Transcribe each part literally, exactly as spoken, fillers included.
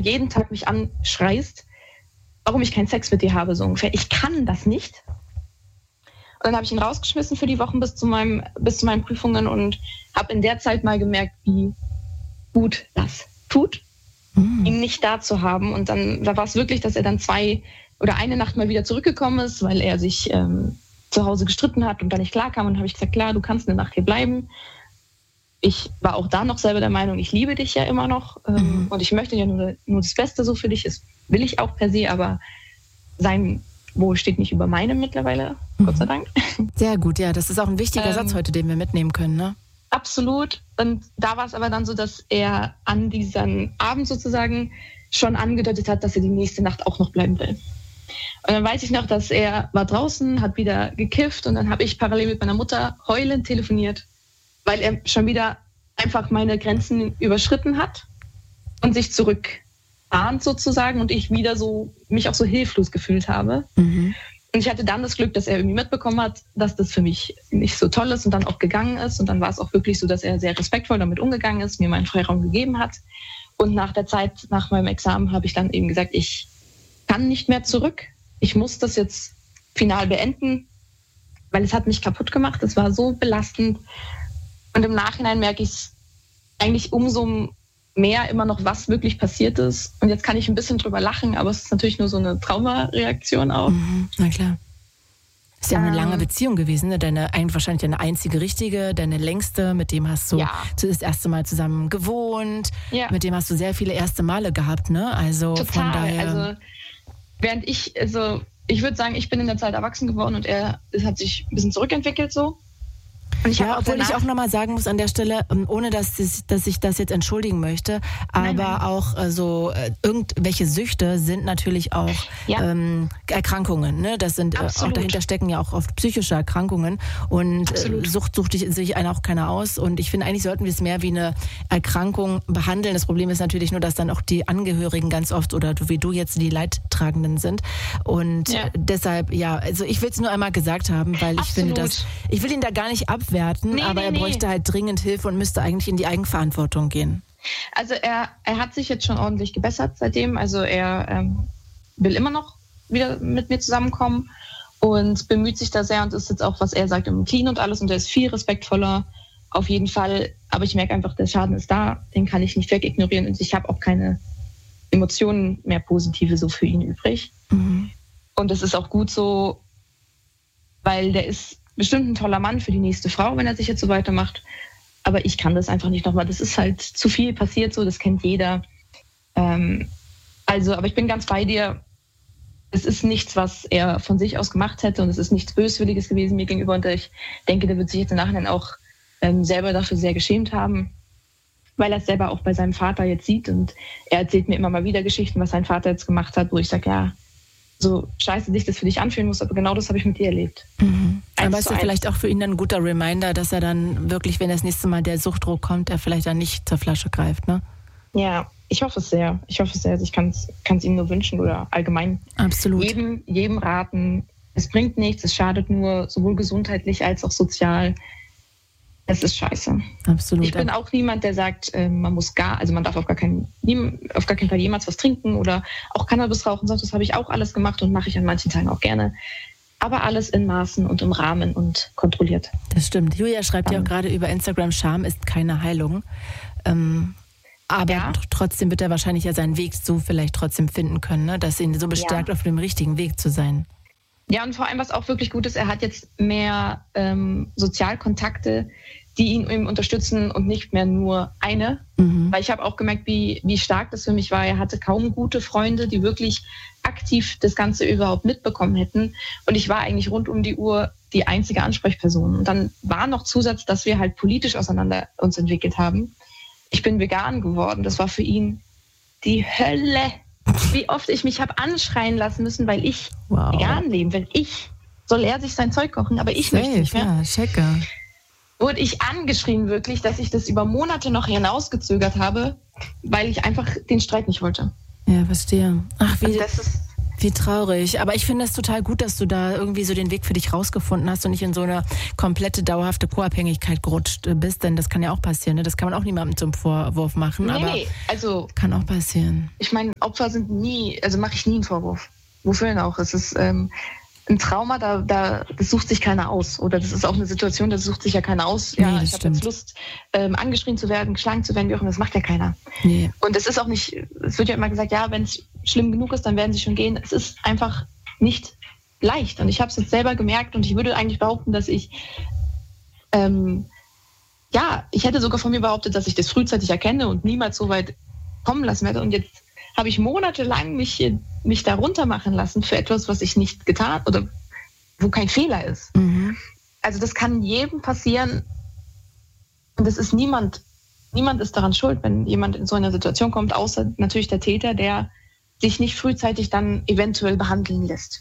jeden Tag mich anschreist, warum ich keinen Sex mit dir habe, so ungefähr. Ich kann das nicht. Und dann habe ich ihn rausgeschmissen für die Wochen bis zu meinem, bis zu meinen Prüfungen und habe in der Zeit mal gemerkt, wie gut das tut, mhm. ihn nicht da zu haben. Und dann da war es wirklich, dass er dann zwei oder eine Nacht mal wieder zurückgekommen ist, weil er sich ähm, zu Hause gestritten hat und dann nicht klar kam. Und dann habe ich gesagt, klar, du kannst eine Nacht hier bleiben. Ich war auch da noch selber der Meinung, ich liebe dich ja immer noch ähm, mhm. und ich möchte ja nur, nur das Beste so für dich. Das will ich auch per se, aber sein Wohl steht nicht über meinem mittlerweile, mhm. Gott sei Dank. Sehr gut, ja, das ist auch ein wichtiger ähm, Satz heute, den wir mitnehmen können, ne? Absolut. Und da war es aber dann so, dass er an diesem Abend sozusagen schon angedeutet hat, dass er die nächste Nacht auch noch bleiben will. Und dann weiß ich noch, dass er war draußen, hat wieder gekifft und dann habe ich parallel mit meiner Mutter heulend telefoniert, weil er schon wieder einfach meine Grenzen überschritten hat und sich zurückahnt sozusagen und ich wieder so mich auch so hilflos gefühlt habe. Mhm. Und ich hatte dann das Glück, dass er irgendwie mitbekommen hat, dass das für mich nicht so toll ist und dann auch gegangen ist. Und dann war es auch wirklich so, dass er sehr respektvoll damit umgegangen ist, mir meinen Freiraum gegeben hat. Und nach der Zeit, nach meinem Examen, habe ich dann eben gesagt, ich kann nicht mehr zurück. Ich muss das jetzt final beenden, weil es hat mich kaputt gemacht. Es war so belastend. Und im Nachhinein merke ich es eigentlich umso mehr immer noch, was wirklich passiert ist. Und jetzt kann ich ein bisschen drüber lachen, aber es ist natürlich nur so eine Traumareaktion auch. Mhm, na klar. Ist ja ähm, eine lange Beziehung gewesen, ne? Deine, wahrscheinlich deine einzige richtige, deine längste, mit dem hast du ja. das erste Mal zusammen gewohnt, ja. mit dem hast du sehr viele erste Male gehabt, ne? Also total. Von daher. Also während ich, also ich würde sagen, ich bin in der Zeit erwachsen geworden und er es hat sich ein bisschen zurückentwickelt so. Und ich ja, obwohl ich auch nochmal sagen muss an der Stelle, ohne dass ich, dass ich das jetzt entschuldigen möchte, aber nein, nein. auch äh, so äh, irgendwelche Süchte sind natürlich auch ja. ähm, Erkrankungen. Ne? Das sind äh, auch dahinter stecken ja auch oft psychische Erkrankungen und äh, Sucht sucht sich einer auch keiner aus. Und ich finde, eigentlich sollten wir es mehr wie eine Erkrankung behandeln. Das Problem ist natürlich nur, dass dann auch die Angehörigen ganz oft oder wie du jetzt die Leidtragenden sind. Und ja. deshalb, ja, also ich will es nur einmal gesagt haben, weil ich Absolut. finde, dass ich will ihn da gar nicht abwerten. Nee, aber nee, er bräuchte nee. halt dringend Hilfe und müsste eigentlich in die Eigenverantwortung gehen. Also er, er hat sich jetzt schon ordentlich gebessert seitdem. Also er ähm, will immer noch wieder mit mir zusammenkommen und bemüht sich da sehr und ist jetzt auch, was er sagt, im Clean und alles. Und er ist viel respektvoller, auf jeden Fall. Aber ich merke einfach, der Schaden ist da, den kann ich nicht wegignorieren. Und ich habe auch keine Emotionen mehr positive so für ihn übrig. Mhm. Und es ist auch gut so, weil der ist bestimmt ein toller Mann für die nächste Frau, wenn er sich jetzt so weitermacht. Aber ich kann das einfach nicht nochmal. Das ist halt zu viel passiert so, das kennt jeder. Ähm, also, aber ich bin ganz bei dir. Es ist nichts, was er von sich aus gemacht hätte und es ist nichts Böswilliges gewesen mir gegenüber. Und ich denke, der wird sich jetzt im Nachhinein auch ähm, selber dafür sehr geschämt haben, weil er es selber auch bei seinem Vater jetzt sieht. Und er erzählt mir immer mal wieder Geschichten, was sein Vater jetzt gemacht hat, wo ich sage, ja, so scheiße sich das für dich anfühlen muss, aber genau das habe ich mit dir erlebt. Mhm. Aber ist ja vielleicht auch für ihn dann ein guter Reminder, dass er dann wirklich, wenn das nächste Mal der Suchtdruck kommt, er vielleicht dann nicht zur Flasche greift, ne? Ja, ich hoffe es sehr. Ich hoffe es sehr. Ich kann es ihm nur wünschen oder allgemein Absolut. Jedem, jedem raten. Es bringt nichts, es schadet nur, sowohl gesundheitlich als auch sozial. Es ist scheiße. Absolut. Ich bin auch niemand, der sagt, man muss gar, also man darf auf gar keinen, auf gar keinen Fall jemals was trinken oder auch Cannabis rauchen. Das habe ich auch alles gemacht und mache ich an manchen Tagen auch gerne. Aber alles in Maßen und im Rahmen und kontrolliert. Das stimmt. Julia schreibt ja auch gerade über Instagram, Scham ist keine Heilung. Ähm, aber ja. trotzdem wird er wahrscheinlich ja seinen Weg so vielleicht trotzdem finden können, ne? Dass ihn so bestärkt, ja. auf dem richtigen Weg zu sein. Ja, und vor allem, was auch wirklich gut ist, er hat jetzt mehr ähm, Sozialkontakte, die ihn eben unterstützen und nicht mehr nur eine. Mhm. Weil ich habe auch gemerkt, wie, wie stark das für mich war. Er hatte kaum gute Freunde, die wirklich aktiv das Ganze überhaupt mitbekommen hätten. Und ich war eigentlich rund um die Uhr die einzige Ansprechperson. Und dann war noch Zusatz, dass wir halt politisch auseinander uns entwickelt haben. Ich bin vegan geworden. Das war für ihn die Hölle. Wie oft ich mich habe anschreien lassen müssen, weil ich wow. vegan leben will. Ich soll er sich sein Zeug kochen, aber ich Safe, möchte nicht mehr. Ja, checker. Wurde ich angeschrien wirklich, dass ich das über Monate noch hinausgezögert habe, weil ich einfach den Streit nicht wollte. Ja, verstehe. Ach, wie, das ist, wie Wie traurig. Aber ich finde es total gut, dass du da irgendwie so den Weg für dich rausgefunden hast und nicht in so eine komplette, dauerhafte Co-Abhängigkeit gerutscht bist. Denn das kann ja auch passieren. Ne? Das kann man auch niemandem zum Vorwurf machen. Nee, aber nee, also kann auch passieren. Ich meine, Opfer sind nie, also mache ich nie einen Vorwurf. Wofür denn auch? Es ist ähm, ein Trauma, da, da, das sucht sich keiner aus. Oder das ist auch eine Situation, das sucht sich ja keiner aus. Ja, nee, ich habe jetzt Lust, ähm, angeschrien zu werden, geschlagen zu werden, wie auch immer. Das macht ja keiner. Nee. Und es ist auch nicht, es wird ja immer gesagt, ja, wenn es schlimm genug ist, dann werden sie schon gehen. Es ist einfach nicht leicht. Und ich habe es jetzt selber gemerkt und ich würde eigentlich behaupten, dass ich, ähm, ja, ich hätte sogar von mir behauptet, dass ich das frühzeitig erkenne und niemals so weit kommen lassen werde. Und jetzt habe ich monatelang mich, mich da runtermachen lassen für etwas, was ich nicht getan oder wo kein Fehler ist. Mhm. Also das kann jedem passieren und es ist niemand, niemand ist daran schuld, wenn jemand in so eine Situation kommt, außer natürlich der Täter, der sich nicht frühzeitig dann eventuell behandeln lässt.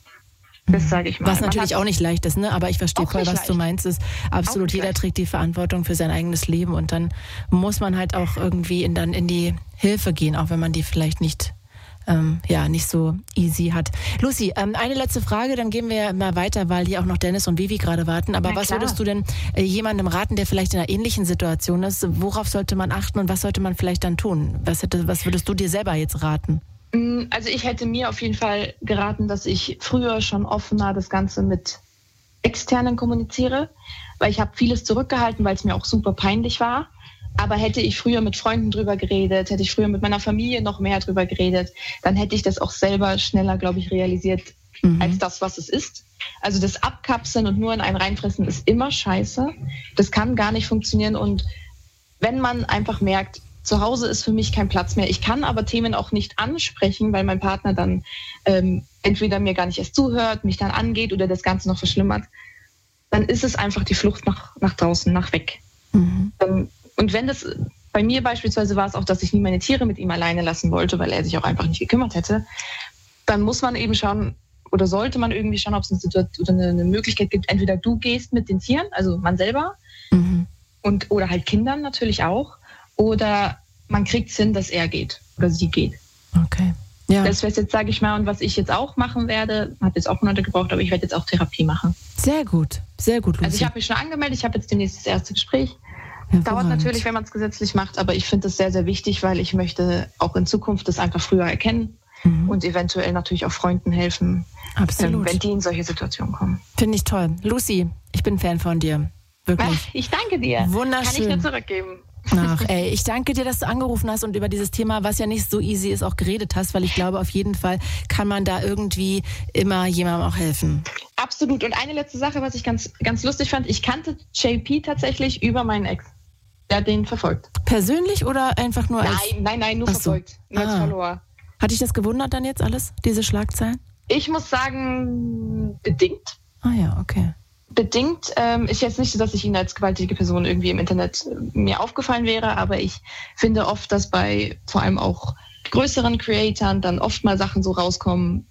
Das sage ich mal. Was natürlich auch nicht leicht ist, ne? Aber ich verstehe voll, was leicht. Du meinst. Ist absolut, jeder leicht. Trägt die Verantwortung für sein eigenes Leben und dann muss man halt auch irgendwie in, dann in die Hilfe gehen, auch wenn man die vielleicht nicht, ähm, ja, nicht so easy hat. Lucy, ähm, eine letzte Frage, dann gehen wir mal weiter, weil hier auch noch Dennis und Vivi gerade warten. Aber was würdest du denn äh, jemandem raten, der vielleicht in einer ähnlichen Situation ist? Worauf sollte man achten und was sollte man vielleicht dann tun? Was, hätte, was würdest du dir selber jetzt raten? Also ich hätte mir auf jeden Fall geraten, dass ich früher schon offener das Ganze mit Externen kommuniziere, weil ich habe vieles zurückgehalten, weil es mir auch super peinlich war. Aber hätte ich früher mit Freunden drüber geredet, hätte ich früher mit meiner Familie noch mehr drüber geredet, dann hätte ich das auch selber schneller, glaube ich, realisiert, mhm. als das, was es ist. Also das Abkapseln und nur in einen reinfressen ist immer scheiße. Das kann gar nicht funktionieren. Und wenn man einfach merkt, zu Hause ist für mich kein Platz mehr. Ich kann aber Themen auch nicht ansprechen, weil mein Partner dann ähm, entweder mir gar nicht erst zuhört, mich dann angeht oder das Ganze noch verschlimmert. Dann ist es einfach die Flucht nach, nach draußen, nach weg. Mhm. Ähm, und wenn das, bei mir beispielsweise war es auch, dass ich nie meine Tiere mit ihm alleine lassen wollte, weil er sich auch einfach nicht gekümmert hätte, dann muss man eben schauen, oder sollte man irgendwie schauen, ob es eine, Situation, oder eine Möglichkeit gibt, entweder du gehst mit den Tieren, also man selber, mhm. und oder halt Kindern natürlich auch, oder man kriegt es hin, dass er geht oder sie geht. Okay. Ja. Das wäre jetzt, sage ich mal, und was ich jetzt auch machen werde, hat jetzt auch Monate gebraucht, aber ich werde jetzt auch Therapie machen. Sehr gut, sehr gut, Lucy. Also ich habe mich schon angemeldet, ich habe jetzt demnächst das erste Gespräch. Dauert natürlich, wenn man es gesetzlich macht, aber ich finde das sehr, sehr wichtig, weil ich möchte auch in Zukunft das einfach früher erkennen mhm. und eventuell natürlich auch Freunden helfen, Absolut. wenn die in solche Situationen kommen. Finde ich toll. Lucy, ich bin Fan von dir. Wirklich. Ach, ich danke dir. Wunderschön. Kann ich nur zurückgeben. Ach, ey, ich danke dir, dass du angerufen hast und über dieses Thema, was ja nicht so easy ist, auch geredet hast, weil ich glaube, auf jeden Fall kann man da irgendwie immer jemandem auch helfen. Absolut. Und eine letzte Sache, was ich ganz, ganz lustig fand, ich kannte J P tatsächlich über meinen Ex. Der hat den verfolgt. Persönlich oder einfach nur als... Nein, nein, nein, nur Ach verfolgt. So. Nur ah. als Follower. Hat dich das gewundert dann jetzt alles, diese Schlagzeilen? Ich muss sagen, bedingt. Ah ja, okay. Bedingt ähm, ist jetzt nicht so, dass ich ihn als gewaltige Person irgendwie im Internet äh, mir aufgefallen wäre, aber ich finde oft, dass bei vor allem auch größeren Creatoren dann oft mal Sachen so rauskommen,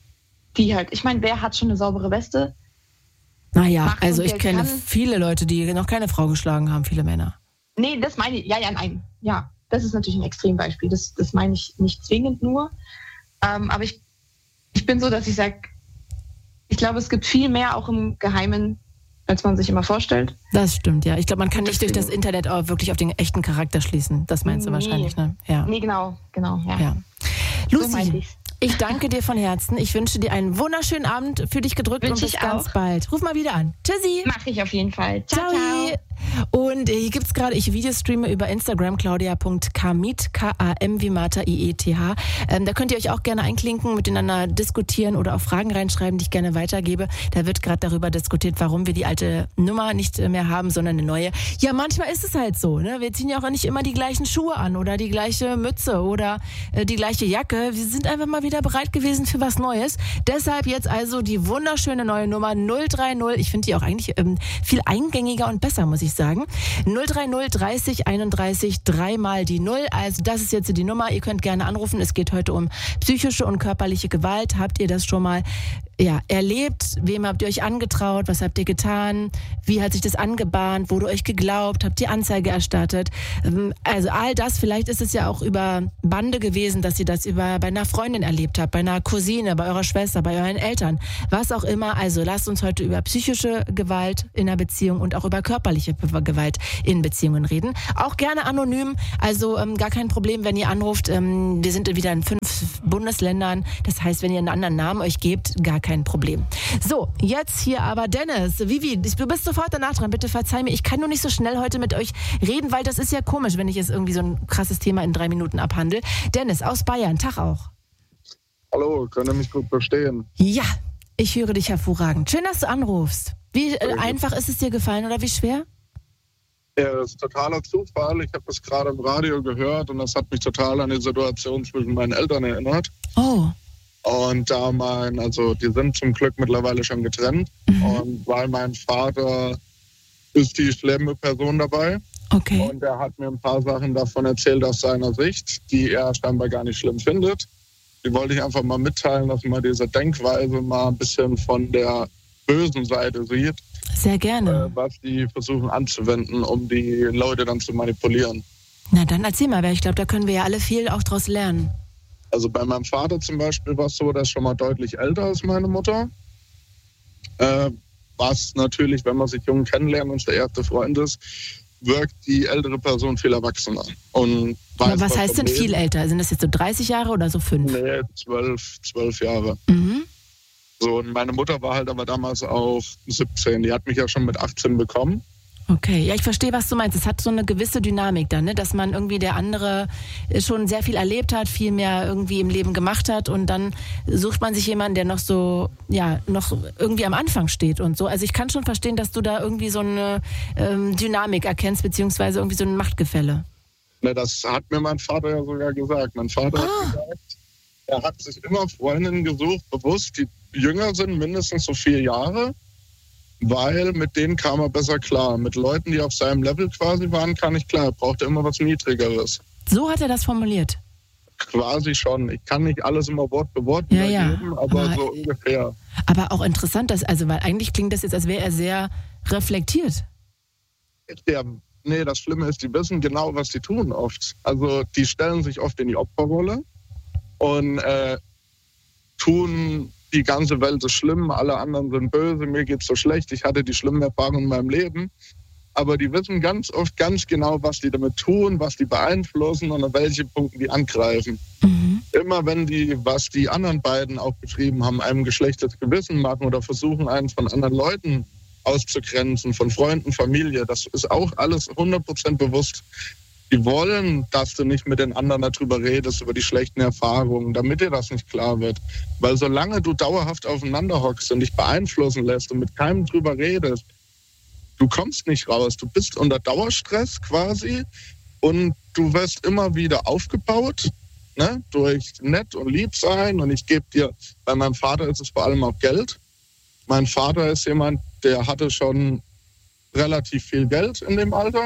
die halt, ich meine, wer hat schon eine saubere Weste? Naja, also ich kenne kann. viele Leute, die noch keine Frau geschlagen haben, viele Männer. Nee, das meine ich, ja, ja, nein, ja, das ist natürlich ein Extrembeispiel, das, das meine ich nicht zwingend nur, ähm, aber ich, ich bin so, dass ich sage, ich glaube, es gibt viel mehr auch im Geheimen, als man sich immer vorstellt. Das stimmt, ja. Ich glaube, man kann nicht durch das Internet auch wirklich auf den echten Charakter schließen. Das meinst du nee. wahrscheinlich, ne? Ja. Nee, genau, genau, ja. ja. Lucy, so ich danke dir von Herzen. Ich wünsche dir einen wunderschönen Abend, für dich gedrückt Wünsch und bis ganz auch. bald. Ruf mal wieder an. Tschüssi. Mach ich auf jeden Fall. Ciao, ciao. Und hier gibt es gerade, ich Videostreame über Instagram, claudia punkt kamit, K A M wie Martha, I E T H. Ähm, da könnt ihr euch auch gerne einklinken, miteinander diskutieren oder auch Fragen reinschreiben, die ich gerne weitergebe. Da wird gerade darüber diskutiert, warum wir die alte Nummer nicht mehr haben, sondern eine neue. Ja, manchmal ist es halt so, ne? Wir ziehen ja auch nicht immer die gleichen Schuhe an oder die gleiche Mütze oder äh, die gleiche Jacke. Wir sind einfach mal wieder bereit gewesen für was Neues. Deshalb jetzt also die wunderschöne neue Nummer null drei null. Ich finde die auch eigentlich ähm, viel eingängiger und besser, muss ich sagen. null drei null dreißig einunddreißig, dreimal die Null. Also das ist jetzt die Nummer. Ihr könnt gerne anrufen. Es geht heute um psychische und körperliche Gewalt. Habt ihr das schon mal ja, erlebt? Wem habt ihr euch angetraut? Was habt ihr getan? Wie hat sich das angebahnt? Wurde euch geglaubt? Habt ihr Anzeige erstattet? Also all das, vielleicht ist es ja auch über Bande gewesen, dass ihr das über bei einer Freundin erlebt habt, bei einer Cousine, bei eurer Schwester, bei euren Eltern, was auch immer. Also lasst uns heute über psychische Gewalt in einer Beziehung und auch über körperliche Gewalt in Beziehungen reden. Auch gerne anonym, also ähm, gar kein Problem, wenn ihr anruft. Ähm, wir sind wieder in fünf Bundesländern. Das heißt, wenn ihr einen anderen Namen euch gebt, gar kein Problem. So, jetzt hier aber Dennis. Vivi, du bist sofort danach dran. Bitte verzeih mir. Ich kann nur nicht so schnell heute mit euch reden, weil das ist ja komisch, wenn ich jetzt irgendwie so ein krasses Thema in drei Minuten abhandle. Dennis aus Bayern, Tag auch. Hallo, können Sie mich gut verstehen? Ja, ich höre dich hervorragend. Schön, dass du anrufst. Wie äh, einfach ist es dir gefallen oder wie schwer? Ja, das ist totaler Zufall. Ich habe das gerade im Radio gehört und das hat mich total an die Situation zwischen meinen Eltern erinnert. Oh. Und da mein, also die sind zum Glück mittlerweile schon getrennt. Mhm. Und weil mein Vater ist die schlimme Person dabei. Okay. Und er hat mir ein paar Sachen davon erzählt aus seiner Sicht, die er scheinbar gar nicht schlimm findet. Die wollte ich einfach mal mitteilen, dass man diese Denkweise mal ein bisschen von der bösen Seite sieht. Sehr gerne. Äh, was die versuchen anzuwenden, um die Leute dann zu manipulieren. Na dann erzähl mal, weil ich glaube, da können wir ja alle viel auch draus lernen. Also bei meinem Vater zum Beispiel war es so, der ist schon mal deutlich älter als meine Mutter. Äh, was natürlich, wenn man sich jung kennenlernt und der erste Freund ist, wirkt die ältere Person viel erwachsener. Und weiß, was, was heißt denn viel älter? Sind das jetzt so dreißig Jahre oder so fünf? Nee, zwölf, zwölf Jahre. Mhm. So, und meine Mutter war halt aber damals auch siebzehn. Die hat mich ja schon mit achtzehn bekommen. Okay, ja, ich verstehe, was du meinst. Es hat so eine gewisse Dynamik dann, ne? Dass man irgendwie der andere schon sehr viel erlebt hat, viel mehr irgendwie im Leben gemacht hat und dann sucht man sich jemanden, der noch so, ja, noch irgendwie am Anfang steht und so. Also ich kann schon verstehen, dass du da irgendwie so eine ähm, Dynamik erkennst, beziehungsweise irgendwie so ein Machtgefälle. Ne, das hat mir mein Vater ja sogar gesagt. Mein Vater ah. hat gesagt, er hat sich immer Freundinnen gesucht, bewusst, die jünger sind, mindestens so vier Jahre. Weil mit denen kam er besser klar. Mit Leuten, die auf seinem Level quasi waren, kann ich klar. Er brauchte immer was Niedrigeres. So hat er das formuliert? Quasi schon. Ich kann nicht alles immer Wort für Wort ja, wiedergeben, ja. aber, aber so ungefähr. Aber auch interessant, dass, also, weil eigentlich klingt das jetzt, als wäre er sehr reflektiert. Der, nee, das Schlimme ist, die wissen genau, was die tun oft. Also die stellen sich oft in die Opferrolle und äh, tun... Die ganze Welt ist schlimm, alle anderen sind böse, mir geht's so schlecht, ich hatte die schlimmen Erfahrungen in meinem Leben. Aber die wissen ganz oft ganz genau, was die damit tun, was die beeinflussen und an welche Punkte die angreifen. Mhm. Immer wenn die, was die anderen beiden auch beschrieben haben, einem geschlechtes Gewissen machen oder versuchen, einen von anderen Leuten auszugrenzen, von Freunden, Familie, das ist auch alles hundert Prozent bewusst. Die wollen, dass du nicht mit den anderen darüber redest, über die schlechten Erfahrungen, damit dir das nicht klar wird. Weil solange du dauerhaft aufeinander hockst und dich beeinflussen lässt und mit keinem drüber redest, du kommst nicht raus. Du bist unter Dauerstress quasi und du wirst immer wieder aufgebaut, ne, durch nett und lieb sein. Und ich gebe dir, bei meinem Vater ist es vor allem auch Geld. Mein Vater ist jemand, der hatte schon relativ viel Geld in dem Alter.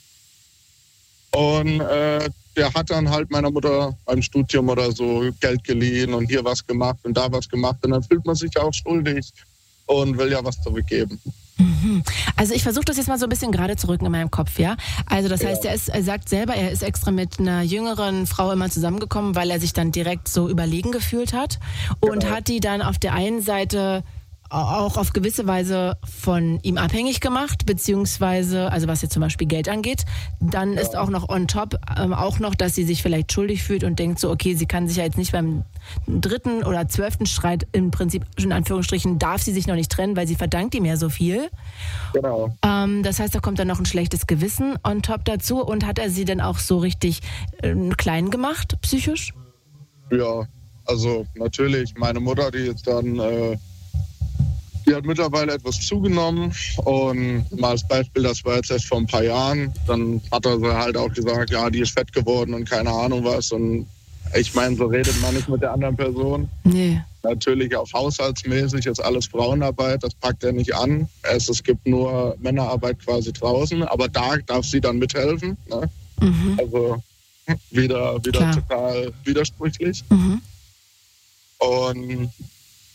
Und äh, der hat dann halt meiner Mutter beim Studium oder so Geld geliehen und hier was gemacht und da was gemacht. Und dann fühlt man sich ja auch schuldig und will ja was zurückgeben. Mhm. Also ich versuche das jetzt mal so ein bisschen gerade zu rücken in meinem Kopf, ja? Also das heißt, ja. er, ist, er sagt selber, er ist extra mit einer jüngeren Frau immer zusammengekommen, weil er sich dann direkt so überlegen gefühlt hat und genau. hat die dann auf der einen Seite auch auf gewisse Weise von ihm abhängig gemacht, beziehungsweise, also was jetzt zum Beispiel Geld angeht, dann ja. ist auch noch on top ähm, auch noch, dass sie sich vielleicht schuldig fühlt und denkt so, okay, sie kann sich ja jetzt nicht beim dritten oder zwölften Streit im Prinzip, in Anführungsstrichen, darf sie sich noch nicht trennen, weil sie verdankt ihm ja so viel. Genau. Ähm, das heißt, da kommt dann noch ein schlechtes Gewissen on top dazu und hat er sie dann auch so richtig äh, klein gemacht, psychisch? Ja, also natürlich, meine Mutter, die ist dann... Äh Die hat mittlerweile etwas zugenommen und mal als Beispiel, das war jetzt erst vor ein paar Jahren, dann hat er halt auch gesagt, ja, die ist fett geworden und keine Ahnung was und ich meine, so redet man nicht mit der anderen Person. Nee. Natürlich auch haushaltsmäßig ist alles Frauenarbeit, das packt er nicht an. Es, es gibt nur Männerarbeit quasi draußen, aber da darf sie dann mithelfen. Ne? Mhm. Also wieder, wieder total widersprüchlich. Mhm. Und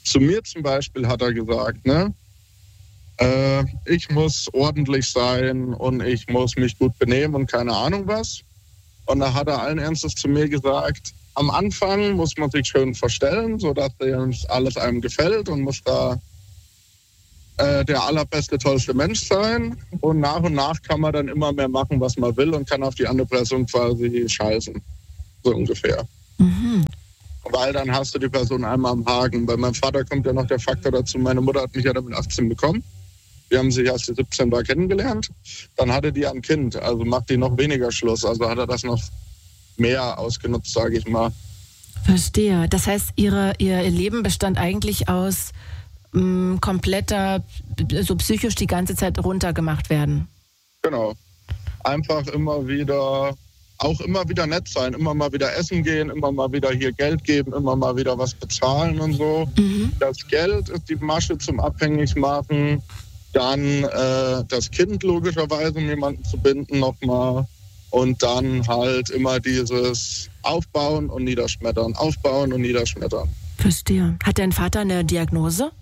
zu mir zum Beispiel hat er gesagt, ne, äh, ich muss ordentlich sein und ich muss mich gut benehmen und keine Ahnung was. Und da hat er allen Ernstes zu mir gesagt, am Anfang muss man sich schön verstellen, sodass alles einem gefällt und muss da äh, der allerbeste, tollste Mensch sein. Und nach und nach kann man dann immer mehr machen, was man will und kann auf die andere Person quasi scheißen. So ungefähr. Mhm. Weil dann hast du die Person einmal am Haken. Bei meinem Vater kommt ja noch der Faktor dazu, meine Mutter hat mich ja dann mit achtzehn bekommen. Wir haben sich, als sie siebzehn war, kennengelernt. Dann hatte die ein Kind, also macht die noch weniger Schluss. Also hat er das noch mehr ausgenutzt, sage ich mal. Verstehe. Das heißt, ihre, ihr Leben bestand eigentlich aus mh, kompletter, so psychisch die ganze Zeit runtergemacht werden. Genau. Einfach immer wieder, auch immer wieder nett sein, immer mal wieder essen gehen, immer mal wieder hier Geld geben, immer mal wieder was bezahlen und so. Mhm. Das Geld ist die Masche zum Abhängigmachen. Dann äh, das Kind logischerweise, um jemanden zu binden nochmal. Und dann halt immer dieses Aufbauen und Niederschmettern, Aufbauen und Niederschmettern. Verstehe. Hat dein Vater eine Diagnose?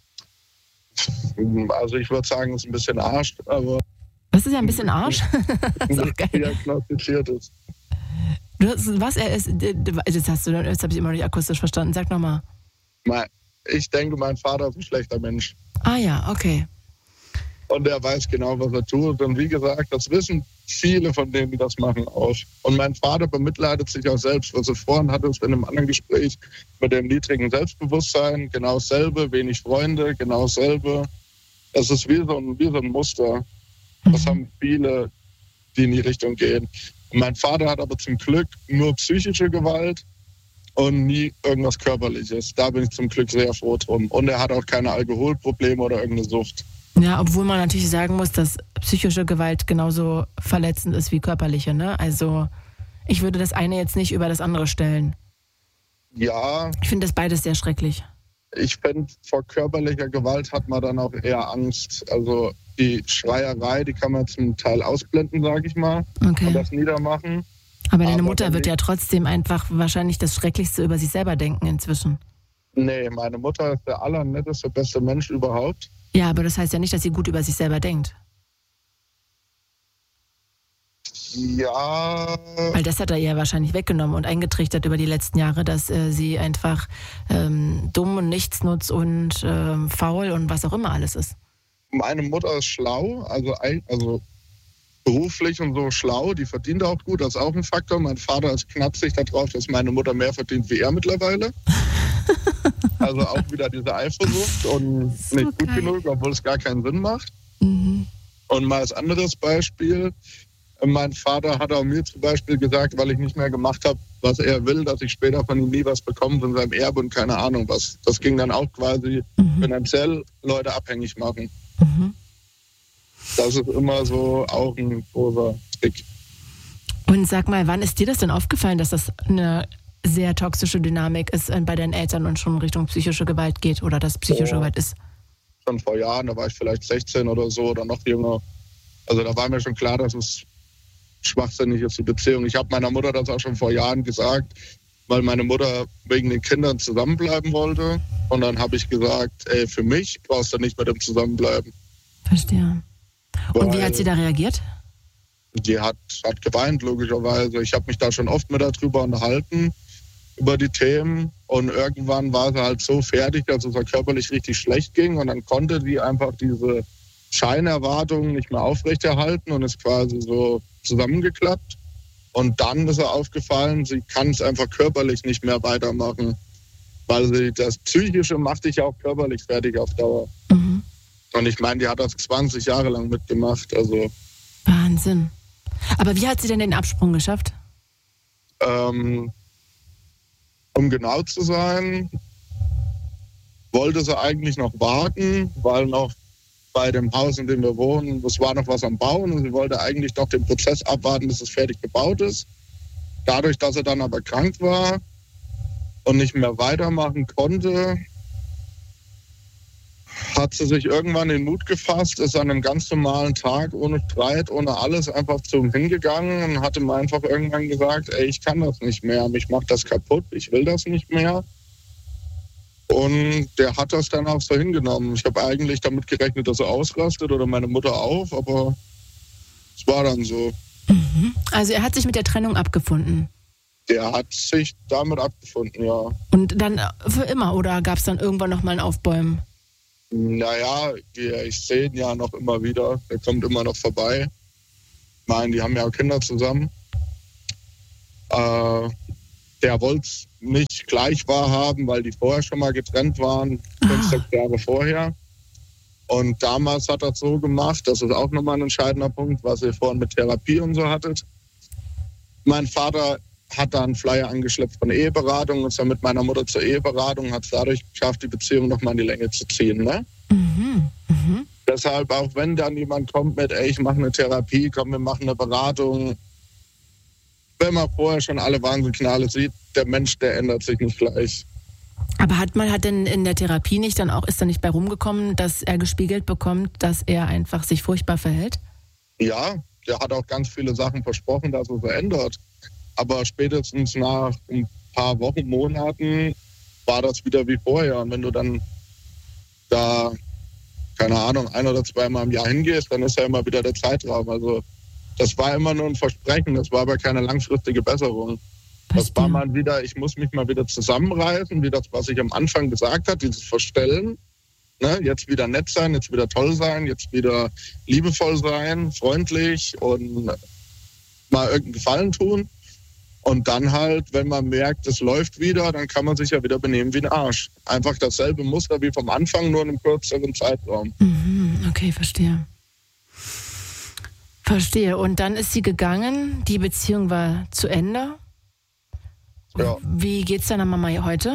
Also ich würde sagen, es ist ein bisschen Arsch, aber... Was ist ja ein bisschen Arsch? Diagnostiziert ist. Du hast, was er ist, das hast du, das habe ich immer nicht akustisch verstanden. Sag nochmal. Ich denke, mein Vater ist ein schlechter Mensch. Ah ja, okay. Und er weiß genau, was er tut. Und wie gesagt, das wissen viele von denen, die das machen, auch. Und mein Vater bemitleidet sich auch selbst. Also vorhin hatte es in einem anderen Gespräch mit dem niedrigen Selbstbewusstsein genau dasselbe, wenig Freunde, genau dasselbe. Das ist wie so ein, wie so ein Muster. Das haben viele, die in die Richtung gehen. Und mein Vater hat aber zum Glück nur psychische Gewalt und nie irgendwas Körperliches. Da bin ich zum Glück sehr froh drum. Und er hat auch keine Alkoholprobleme oder irgendeine Sucht. Ja, obwohl man natürlich sagen muss, dass psychische Gewalt genauso verletzend ist wie körperliche, ne? Also ich würde das eine jetzt nicht über das andere stellen. Ja. Ich finde das beides sehr schrecklich. Ich finde, vor körperlicher Gewalt hat man dann auch eher Angst. Also die Schreierei, die kann man zum Teil ausblenden, sage ich mal. Okay. Und das niedermachen. Aber deine Aber Mutter wird ja trotzdem einfach wahrscheinlich das Schrecklichste über sich selber denken inzwischen. Nee, meine Mutter ist der allernetteste, beste Mensch überhaupt. Ja, aber das heißt ja nicht, dass sie gut über sich selber denkt. Ja. Weil das hat er ihr wahrscheinlich weggenommen und eingetrichtert über die letzten Jahre, dass äh, sie einfach ähm, dumm und nichtsnutz und äh, faul und was auch immer alles ist. Meine Mutter ist schlau, also, also beruflich und so schlau, die verdient auch gut, das ist auch ein Faktor. Mein Vater ist knapsig darauf, dass meine Mutter mehr verdient wie er mittlerweile. Also auch wieder diese Eifersucht und so nicht gut geil. genug, obwohl es gar keinen Sinn macht. Mhm. Und mal als anderes Beispiel, mein Vater hat auch mir zum Beispiel gesagt, weil ich nicht mehr gemacht habe, was er will, dass ich später von ihm nie was bekomme von seinem Erbe und keine Ahnung was. Das ging dann auch quasi mhm. finanziell Leute abhängig machen. Mhm. Das ist immer so auch ein großer Trick. Und sag mal, wann ist dir das denn aufgefallen, dass das eine sehr toxische Dynamik ist bei deinen Eltern und schon Richtung psychische Gewalt geht oder dass psychische oh, Gewalt ist? Schon vor Jahren, da war ich vielleicht sechzehn oder so oder noch jünger. Also da war mir schon klar, dass es schwachsinnig ist, die Beziehung. Ich habe meiner Mutter das auch schon vor Jahren gesagt, weil meine Mutter wegen den Kindern zusammenbleiben wollte. Und dann habe ich gesagt, ey, für mich brauchst du nicht mit dem zusammenbleiben. Verstehe. Und weil, wie hat sie da reagiert? Die hat, hat geweint, logischerweise. Ich habe mich da schon oft mit darüber unterhalten, über die Themen. Und irgendwann war sie halt so fertig, dass es ihr körperlich richtig schlecht ging. Und dann konnte die einfach diese Scheinerwartungen nicht mehr aufrechterhalten und ist quasi so zusammengeklappt. Und dann ist ihr aufgefallen, sie kann es einfach körperlich nicht mehr weitermachen. Weil sie das Psychische macht dich ja auch körperlich fertig auf Dauer. Mhm. Und ich meine, die hat das zwanzig Jahre lang mitgemacht. Also Wahnsinn. Aber wie hat sie denn den Absprung geschafft? Ähm, um genau zu sein, wollte sie eigentlich noch warten, weil noch bei dem Haus, in dem wir wohnen, es war noch was am Bauen und sie wollte eigentlich noch den Prozess abwarten, bis es fertig gebaut ist. Dadurch, dass sie dann aber krank war und nicht mehr weitermachen konnte, hat sie sich irgendwann den Mut gefasst, ist an einem ganz normalen Tag, ohne Streit, ohne alles, einfach zu ihm hingegangen und hatte mir einfach irgendwann gesagt, ey, ich kann das nicht mehr, mich macht das kaputt, ich will das nicht mehr. Und der hat das dann auch so hingenommen. Ich habe eigentlich damit gerechnet, dass er ausrastet oder meine Mutter auch, aber es war dann so. Mhm. Also er hat sich mit der Trennung abgefunden? Der hat sich damit abgefunden, ja. Und dann für immer oder gab es dann irgendwann nochmal ein Aufbäumen? Naja, ich sehe ihn ja noch immer wieder. Er kommt immer noch vorbei. Ich meine, die haben ja auch Kinder zusammen. Äh, der wollte es nicht gleich wahrhaben, weil die vorher schon mal getrennt waren, fünf, sechs Jahre vorher. Und damals hat er es so gemacht, das ist auch nochmal ein entscheidender Punkt, was ihr vorhin mit Therapie und so hattet. Mein Vater hat da einen Flyer angeschleppt von Eheberatung, ist dann mit meiner Mutter zur Eheberatung, hat es dadurch geschafft, die Beziehung nochmal in die Länge zu ziehen. Ne? Mhm. Mhm. Deshalb, auch wenn dann jemand kommt mit, ey, ich mache eine Therapie, komm, wir machen eine Beratung, wenn man vorher schon alle Warnsignale sieht, der Mensch, der ändert sich nicht gleich. Aber hat man hat denn in der Therapie nicht dann auch, ist da nicht bei rumgekommen, dass er gespiegelt bekommt, dass er einfach sich furchtbar verhält? Ja, der hat auch ganz viele Sachen versprochen, dass er es ändert. Aber spätestens nach ein paar Wochen, Monaten war das wieder wie vorher. Und wenn du dann da, keine Ahnung, ein oder zweimal im Jahr hingehst, dann ist ja immer wieder der Zeitraum. Also das war immer nur ein Versprechen, das war aber keine langfristige Besserung. Das war mal wieder, ich muss mich mal wieder zusammenreißen, wie das, was ich am Anfang gesagt habe, dieses Verstellen. Ne? Jetzt wieder nett sein, jetzt wieder toll sein, jetzt wieder liebevoll sein, freundlich und mal irgendeinen Gefallen tun. Und dann halt, wenn man merkt, es läuft wieder, dann kann man sich ja wieder benehmen wie ein Arsch. Einfach dasselbe Muster wie vom Anfang, nur in einem kürzeren Zeitraum. Mhm, okay, verstehe. Verstehe. Und dann ist sie gegangen, die Beziehung war zu Ende. Ja. Wie geht's deiner Mama heute?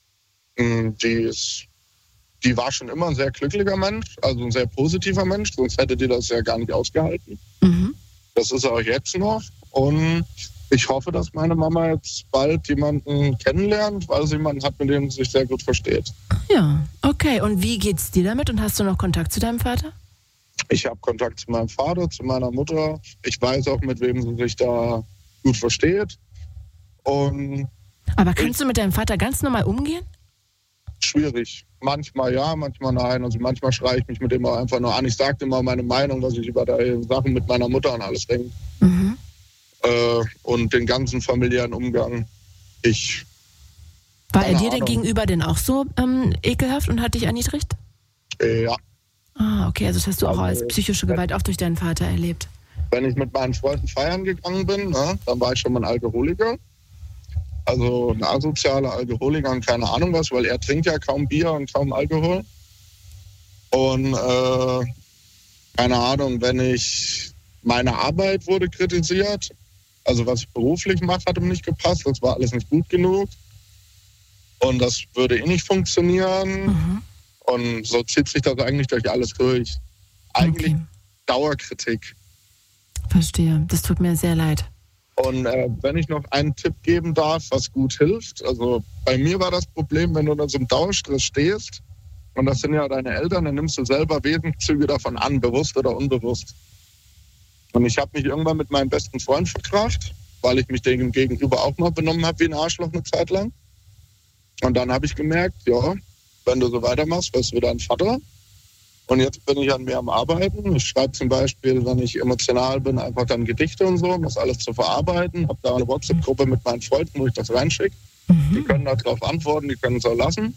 Die ist, die war schon immer ein sehr glücklicher Mensch, also ein sehr positiver Mensch, sonst hätte die das ja gar nicht ausgehalten. Mhm. Das ist auch jetzt noch. Und ich hoffe, dass meine Mama jetzt bald jemanden kennenlernt, weil sie jemanden hat, mit dem sie sich sehr gut versteht. Ja, okay. Und wie geht's dir damit? Und hast du noch Kontakt zu deinem Vater? Ich habe Kontakt zu meinem Vater, zu meiner Mutter. Ich weiß auch, mit wem sie sich da gut versteht. Und aber kannst du mit deinem Vater ganz normal umgehen? Schwierig. Manchmal ja, manchmal nein. Also manchmal schreie ich mich mit ihm auch einfach nur an. Ich sage immer meine Meinung, was ich über die Sachen mit meiner Mutter und alles denke. Mhm. Äh, und den ganzen familiären Umgang. Ich. War er dir denn gegenüber denn auch so ähm, ekelhaft und hat dich erniedrigt? Äh, ja. Ah, okay. Also das hast du auch Also, als psychische Gewalt auch durch deinen Vater erlebt. Wenn ich mit meinen Freunden feiern gegangen bin, ne, dann war ich schon mal ein Alkoholiker. Also ein asozialer Alkoholiker und keine Ahnung was, weil er trinkt ja kaum Bier und kaum Alkohol. Und äh, keine Ahnung, wenn ich, meine Arbeit wurde kritisiert, also was ich beruflich mache, hat ihm nicht gepasst, das war alles nicht gut genug. Und das würde eh nicht funktionieren. Mhm. Und so zieht sich das eigentlich durch alles durch. Eigentlich Okay. Dauerkritik. Verstehe. Das tut mir sehr leid. Und äh, wenn ich noch einen Tipp geben darf, was gut hilft, also bei mir war das Problem, wenn du unter so einem Dauerstress stehst, und das sind ja deine Eltern, dann nimmst du selber Wesenszüge davon an, bewusst oder unbewusst. Und ich habe mich irgendwann mit meinem besten Freund verkracht, weil ich mich dem gegenüber auch mal benommen habe wie ein Arschloch eine Zeit lang. Und dann habe ich gemerkt, ja, wenn du so weitermachst, wirst du wieder ein Vater. Und jetzt bin ich an mir am Arbeiten. Ich schreibe zum Beispiel, wenn ich emotional bin, einfach dann Gedichte und so, um das alles zu verarbeiten. Habe da eine WhatsApp-Gruppe mit meinen Freunden, wo ich das reinschicke. Mhm. Die können darauf antworten, die können es auch lassen.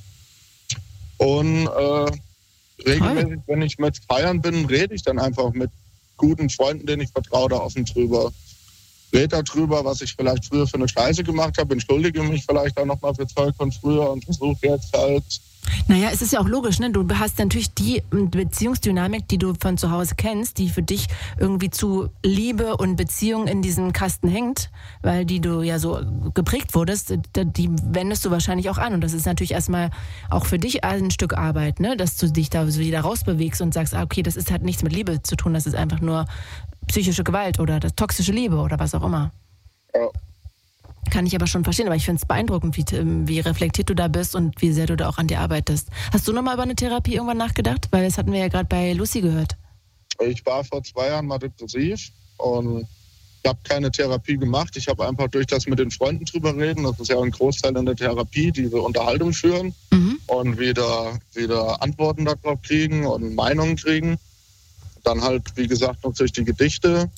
Und äh, regelmäßig, Toll. wenn ich mit Feiern bin, rede ich dann einfach mit guten Freunden, denen ich vertraue, da offen drüber. Rede darüber, was ich vielleicht früher für eine Scheiße gemacht habe, entschuldige mich vielleicht auch nochmal für Zeug von früher und versuche jetzt halt. Naja, es ist ja auch logisch, ne? Du hast natürlich die Beziehungsdynamik, die du von zu Hause kennst, die für dich irgendwie zu Liebe und Beziehung in diesen Kasten hängt, weil die du ja so geprägt wurdest, die wendest du wahrscheinlich auch an. Und das ist natürlich erstmal auch für dich ein Stück Arbeit, ne? Dass du dich da so wieder rausbewegst und sagst, ah, okay, das ist halt nichts mit Liebe zu tun, das ist einfach nur psychische Gewalt oder das toxische Liebe oder was auch immer. Ja. Kann ich aber schon verstehen, aber ich finde es beeindruckend, wie, wie reflektiert du da bist und wie sehr du da auch an dir arbeitest. Hast du nochmal über eine Therapie irgendwann nachgedacht? Weil das hatten wir ja gerade bei Lucy gehört. Ich war vor zwei Jahren mal depressiv und ich habe keine Therapie gemacht. Ich habe einfach durch das mit den Freunden drüber reden, das ist ja ein Großteil in der Therapie, diese Unterhaltung führen. Mhm. Und und wieder, wieder Antworten darauf kriegen und Meinungen kriegen. Dann halt, wie gesagt, noch durch die Gedichte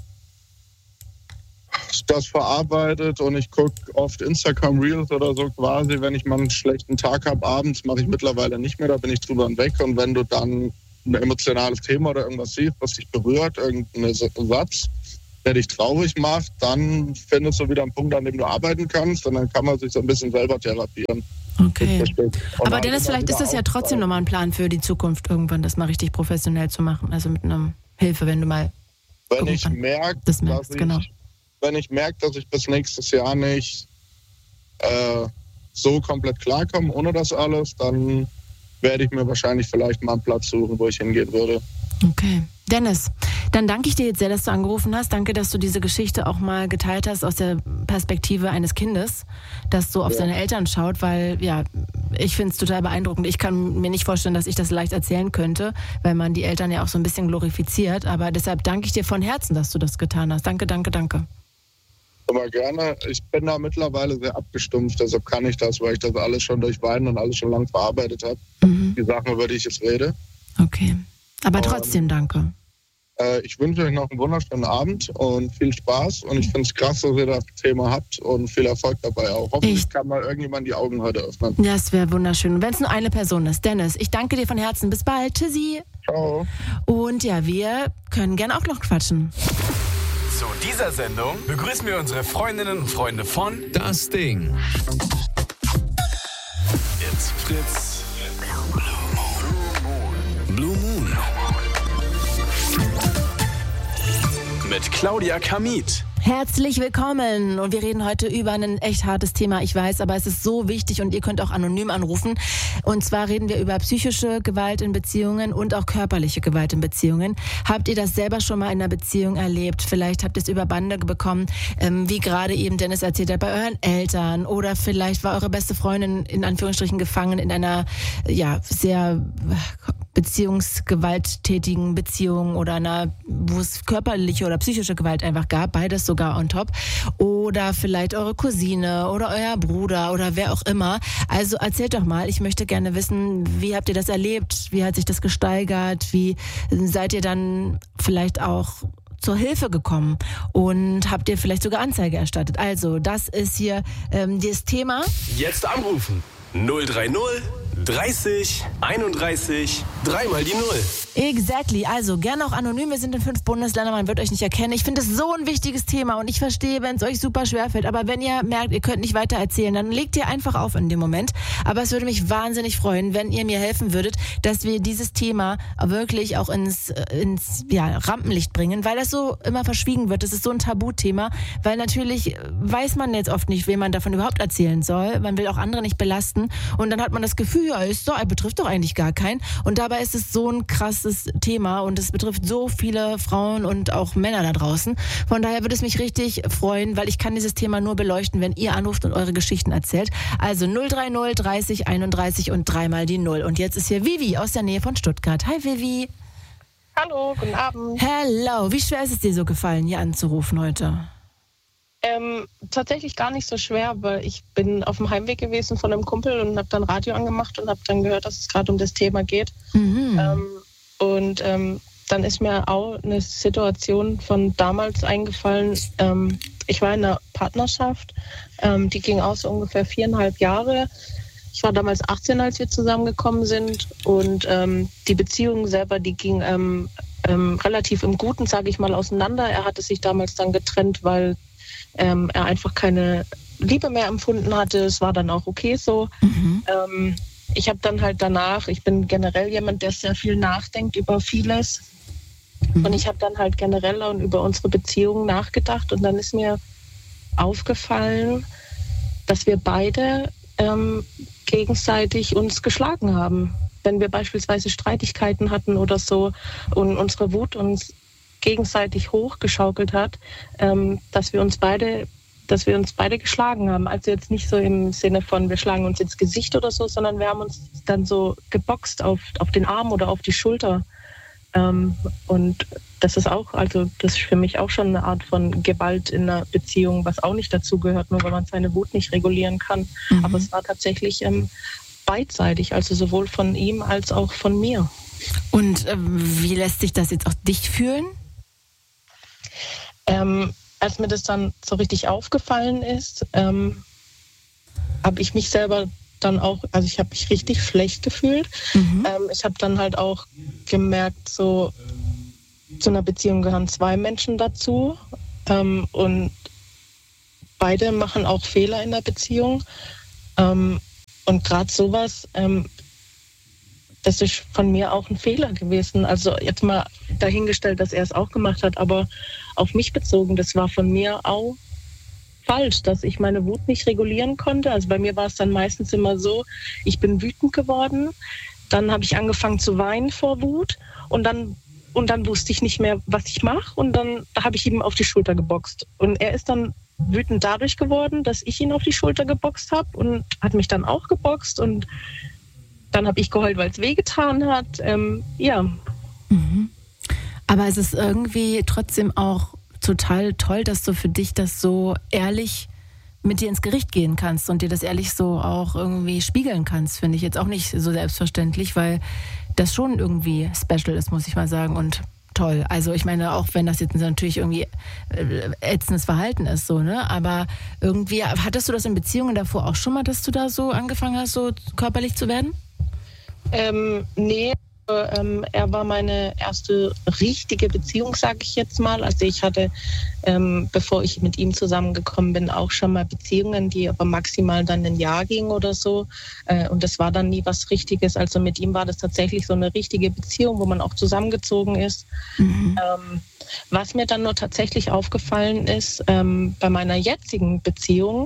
das verarbeitet und ich gucke oft Instagram Reels oder so quasi, wenn ich mal einen schlechten Tag habe abends, mache ich mittlerweile nicht mehr, da bin ich drüber hinweg und wenn du dann ein emotionales Thema oder irgendwas siehst, was dich berührt, irgendein Satz, der dich traurig macht, dann findest du wieder einen Punkt, an dem du arbeiten kannst und dann kann man sich so ein bisschen selber therapieren. Okay. Aber halt Dennis, vielleicht ist das ja trotzdem nochmal ein Plan für die Zukunft, irgendwann das mal richtig professionell zu machen, also mit einer Hilfe, wenn du mal wenn ich merke, das merkst, dass ich, genau. wenn ich merke, dass ich bis nächstes Jahr nicht äh, so komplett klarkomme ohne das alles, dann werde ich mir wahrscheinlich vielleicht mal einen Platz suchen, wo ich hingehen würde. Okay. Dennis, dann danke ich dir jetzt sehr, dass du angerufen hast. Danke, dass du diese Geschichte auch mal geteilt hast aus der Perspektive eines Kindes, das so auf ja. seine Eltern schaut, weil ja, ich finde es total beeindruckend. Ich kann mir nicht vorstellen, dass ich das leicht erzählen könnte, weil man die Eltern ja auch so ein bisschen glorifiziert. Aber deshalb danke ich dir von Herzen, dass du das getan hast. Danke, danke, danke. Aber gerne. Ich bin da mittlerweile sehr abgestumpft, deshalb kann ich das, weil ich das alles schon durch Weinen und alles schon lang verarbeitet habe. Mhm. Die Sachen, über die ich jetzt rede. Okay. Aber trotzdem und, danke. Äh, ich wünsche euch noch einen wunderschönen Abend und viel Spaß. Und ich finde es krass, dass ihr das Thema habt und viel Erfolg dabei auch. Hoffentlich ich, kann mal irgendjemand die Augen heute öffnen. Ja, es wäre wunderschön. Und wenn es nur eine Person ist. Dennis, ich danke dir von Herzen. Bis bald. Tschüssi. Ciao. Und ja, wir können gerne auch noch quatschen. Zu dieser Sendung begrüßen wir unsere Freundinnen und Freunde von Das Ding. It's Fritz. Blue Moon. Mit Claudia Kamit. Herzlich willkommen und wir reden heute über ein echt hartes Thema, ich weiß, aber es ist so wichtig und ihr könnt auch anonym anrufen. Und zwar reden wir über psychische Gewalt in Beziehungen und auch körperliche Gewalt in Beziehungen. Habt ihr das selber schon mal in einer Beziehung erlebt? Vielleicht habt ihr es über Bande bekommen, ähm, wie gerade eben Dennis erzählt hat, bei euren Eltern, oder vielleicht war eure beste Freundin in Anführungsstrichen gefangen in einer ja sehr beziehungsgewalttätigen Beziehung oder einer, wo es körperliche oder psychische Gewalt einfach gab, beides sogar on top. Oder vielleicht eure Cousine oder euer Bruder oder wer auch immer. Also erzählt doch mal, ich möchte gerne wissen, wie habt ihr das erlebt? Wie hat sich das gesteigert? Wie seid ihr dann vielleicht auch zur Hilfe gekommen und habt ihr vielleicht sogar Anzeige erstattet? Also, das ist hier ähm, das Thema. Jetzt anrufen. null drei null dreißig einunddreißig dreimal die Null. Exactly. Also gerne auch anonym. Wir sind in fünf Bundesländern, man wird euch nicht erkennen. Ich finde es so ein wichtiges Thema und ich verstehe, wenn es euch super schwer fällt. Aber wenn ihr merkt, ihr könnt nicht weiter erzählen, dann legt ihr einfach auf in dem Moment. Aber es würde mich wahnsinnig freuen, wenn ihr mir helfen würdet, dass wir dieses Thema wirklich auch ins, ins ja, Rampenlicht bringen, weil das so immer verschwiegen wird. Das ist so ein Tabuthema, weil natürlich weiß man jetzt oft nicht, wem man davon überhaupt erzählen soll. Man will auch andere nicht belasten und dann hat man das Gefühl, ja, ist so, betrifft doch eigentlich gar keinen. Und dabei ist es so ein krasses Thema und es betrifft so viele Frauen und auch Männer da draußen. Von daher würde es mich richtig freuen, weil ich kann dieses Thema nur beleuchten, wenn ihr anruft und eure Geschichten erzählt. Also null drei null dreißig einunddreißig und dreimal die Null. Und jetzt ist hier Vivi aus der Nähe von Stuttgart. Hi Vivi. Hallo, guten Abend. Hello. Wie schwer ist es dir so gefallen, hier anzurufen heute? Ähm, tatsächlich gar nicht so schwer, weil ich bin auf dem Heimweg gewesen von einem Kumpel und habe dann Radio angemacht und habe dann gehört, dass es gerade um das Thema geht. Mhm. Ähm, und ähm, dann ist mir auch eine Situation von damals eingefallen. Ähm, ich war in einer Partnerschaft, ähm, die ging auch so ungefähr viereinhalb Jahre. Ich war damals achtzehn, als wir zusammengekommen sind und ähm, die Beziehung selber, die ging ähm, ähm, relativ im Guten, sage ich mal, auseinander. Er hatte sich damals dann getrennt, weil Ähm, er einfach keine Liebe mehr empfunden hatte. Es war dann auch okay so. Mhm. Ähm, ich habe dann halt danach, ich bin generell jemand, der sehr viel nachdenkt über vieles. Mhm. Und ich habe dann halt generell und über unsere Beziehung nachgedacht. Und dann ist mir aufgefallen, dass wir beide ähm, gegenseitig uns geschlagen haben. Wenn wir beispielsweise Streitigkeiten hatten oder so und unsere Wut uns gegenseitig hochgeschaukelt hat, ähm, dass wir uns beide, dass wir uns beide geschlagen haben. Also jetzt nicht so im Sinne von, wir schlagen uns ins Gesicht oder so, sondern wir haben uns dann so geboxt auf, auf den Arm oder auf die Schulter. Ähm, und das ist auch, also das ist für mich auch schon eine Art von Gewalt in einer Beziehung, was auch nicht dazu gehört, nur weil man seine Wut nicht regulieren kann. Mhm. Aber es war tatsächlich ähm, beidseitig, also sowohl von ihm als auch von mir. Und äh, wie lässt sich das jetzt auch dich fühlen? Ähm, als mir das dann so richtig aufgefallen ist, ähm, habe ich mich selber dann auch, also ich habe mich richtig schlecht gefühlt. Mhm. Ähm, ich habe dann halt auch gemerkt, so zu einer Beziehung gehören zwei Menschen dazu ähm, und beide machen auch Fehler in der Beziehung. Ähm, und gerade sowas, ähm, das ist von mir auch ein Fehler gewesen. Also jetzt mal dahingestellt, dass er es auch gemacht hat, aber auf mich bezogen, das war von mir auch falsch, dass ich meine Wut nicht regulieren konnte. Also bei mir war es dann meistens immer so, ich bin wütend geworden, dann habe ich angefangen zu weinen vor Wut und dann, und dann wusste ich nicht mehr, was ich mache und dann habe ich ihm auf die Schulter geboxt. Und er ist dann wütend dadurch geworden, dass ich ihn auf die Schulter geboxt habe und hat mich dann auch geboxt und dann habe ich geheult, weil es wehgetan hat. Ähm, ja. Mhm. Aber es ist irgendwie trotzdem auch total toll, dass du für dich das so ehrlich mit dir ins Gericht gehen kannst und dir das ehrlich so auch irgendwie spiegeln kannst, finde ich jetzt auch nicht so selbstverständlich, weil das schon irgendwie special ist, muss ich mal sagen, und toll. Also ich meine, auch wenn das jetzt natürlich irgendwie ätzendes Verhalten ist, so, ne? Aber irgendwie, hattest du das in Beziehungen davor auch schon mal, dass du da so angefangen hast, so körperlich zu werden? Ähm, nee, ähm, er war meine erste richtige Beziehung, sage ich jetzt mal. Also ich hatte, ähm, bevor ich mit ihm zusammengekommen bin, auch schon mal Beziehungen, die aber maximal dann ein Jahr gingen oder so. Äh, und das war dann nie was Richtiges. Also mit ihm war das tatsächlich so eine richtige Beziehung, wo man auch zusammengezogen ist. Mhm. Ähm, was mir dann nur tatsächlich aufgefallen ist, ähm, bei meiner jetzigen Beziehung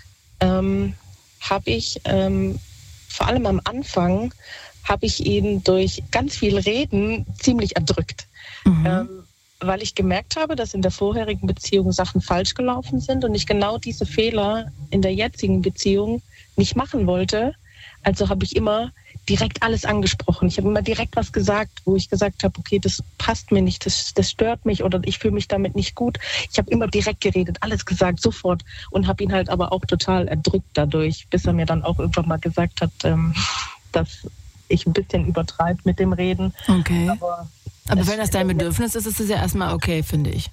ähm, habe ich ähm, vor allem am Anfang habe ich ihn durch ganz viel Reden ziemlich erdrückt. Mhm. Ähm, weil ich gemerkt habe, dass in der vorherigen Beziehung Sachen falsch gelaufen sind und ich genau diese Fehler in der jetzigen Beziehung nicht machen wollte. Also habe ich immer direkt alles angesprochen. Ich habe immer direkt was gesagt, wo ich gesagt habe, okay, das passt mir nicht, das, das stört mich oder ich fühle mich damit nicht gut. Ich habe immer direkt geredet, alles gesagt, sofort und habe ihn halt aber auch total erdrückt dadurch, bis er mir dann auch irgendwann mal gesagt hat, ähm, dass ich ein bisschen übertreibe mit dem Reden. Okay. Aber, aber wenn das dein Bedürfnis ist, ist es ja erstmal okay, finde ich.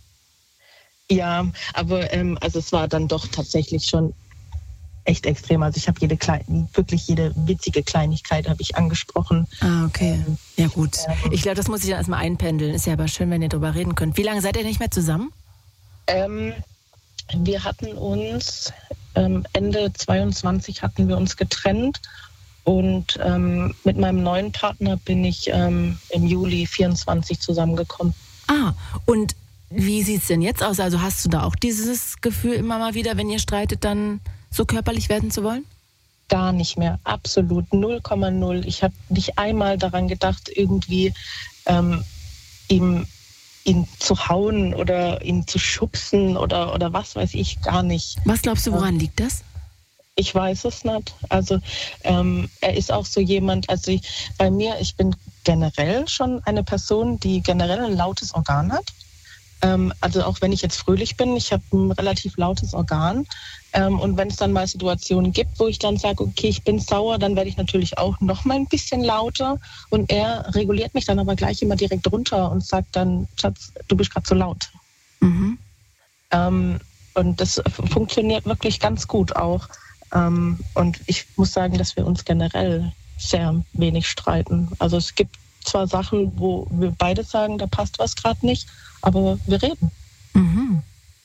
Ja, aber ähm, also es war dann doch tatsächlich schon echt extrem. Also ich habe jede kleine, wirklich jede witzige Kleinigkeit habe ich angesprochen. Ah, okay. Ähm, ja gut. Ähm, ich glaube, das muss ich dann erstmal einpendeln. Ist ja aber schön, wenn ihr drüber reden könnt. Wie lange seid ihr nicht mehr zusammen? Ähm, wir hatten uns ähm, Ende zweiundzwanzig hatten wir uns getrennt. Und ähm, mit meinem neuen Partner bin ich ähm, im Juli vierundzwanzig zusammengekommen. Ah, und wie sieht es denn jetzt aus? Also hast du da auch dieses Gefühl immer mal wieder, wenn ihr streitet, dann so körperlich werden zu wollen? Gar nicht mehr, absolut, null Komma null. Ich habe nicht einmal daran gedacht, irgendwie ähm, ihm, ihn zu hauen oder ihn zu schubsen oder, oder was weiß ich, gar nicht. Was glaubst du, woran liegt das? Ich weiß es nicht. Also ähm, er ist auch so jemand, also ich, bei mir, ich bin generell schon eine Person, die generell ein lautes Organ hat. Ähm, also auch wenn ich jetzt fröhlich bin, ich habe ein relativ lautes Organ. Ähm, und wenn es dann mal Situationen gibt, wo ich dann sage, okay, ich bin sauer, dann werde ich natürlich auch noch mal ein bisschen lauter. Und er reguliert mich dann aber gleich immer direkt runter und sagt dann, Schatz, du bist gerade so laut. Mhm. Ähm, und das funktioniert wirklich ganz gut auch. Um, und ich muss sagen, dass wir uns generell sehr wenig streiten. Also es gibt zwar Sachen, wo wir beide sagen, da passt was gerade nicht, aber wir reden. Mhm.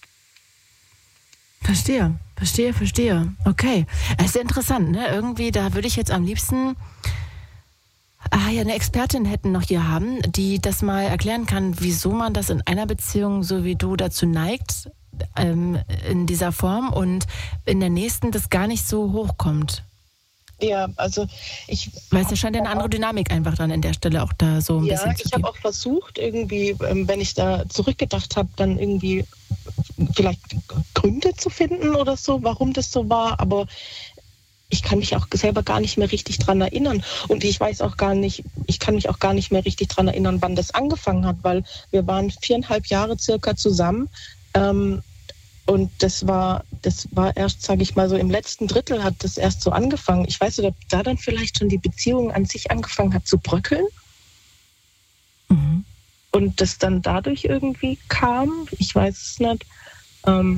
Verstehe, verstehe, verstehe. Okay, es ist interessant, ne? Irgendwie, da würde ich jetzt am liebsten ah, ja, eine Expertin hätten noch hier haben, die das mal erklären kann, wieso man das in einer Beziehung, so wie du, dazu neigt, in dieser Form und in der nächsten das gar nicht so hochkommt. Ja, also ich... Weil es scheint eine andere Dynamik einfach dann an der Stelle auch da so ein ja, bisschen zu ich habe auch versucht, irgendwie, wenn ich da zurückgedacht habe, dann irgendwie vielleicht Gründe zu finden oder so, warum das so war, aber ich kann mich auch selber gar nicht mehr richtig dran erinnern. Und ich weiß auch gar nicht, ich kann mich auch gar nicht mehr richtig dran erinnern, wann das angefangen hat, weil wir waren viereinhalb Jahre circa zusammen. Ähm, und das war, das war erst, sage ich mal, so im letzten Drittel hat das erst so angefangen. Ich weiß nicht, ob da dann vielleicht schon die Beziehung an sich angefangen hat zu bröckeln. Mhm. Und das dann dadurch irgendwie kam. Ich weiß es nicht. Ähm,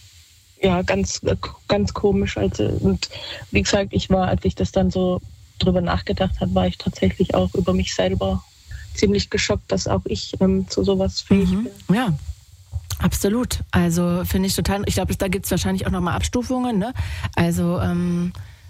ja, ganz, ganz komisch. Also, und wie gesagt, ich war, als ich das dann so drüber nachgedacht habe, war ich tatsächlich auch über mich selber ziemlich geschockt, dass auch ich ähm, zu sowas fähig Mhm. bin. Ja. Absolut. Also finde ich total, ich glaube, da gibt es wahrscheinlich auch nochmal Abstufungen, ne? Also, ähm,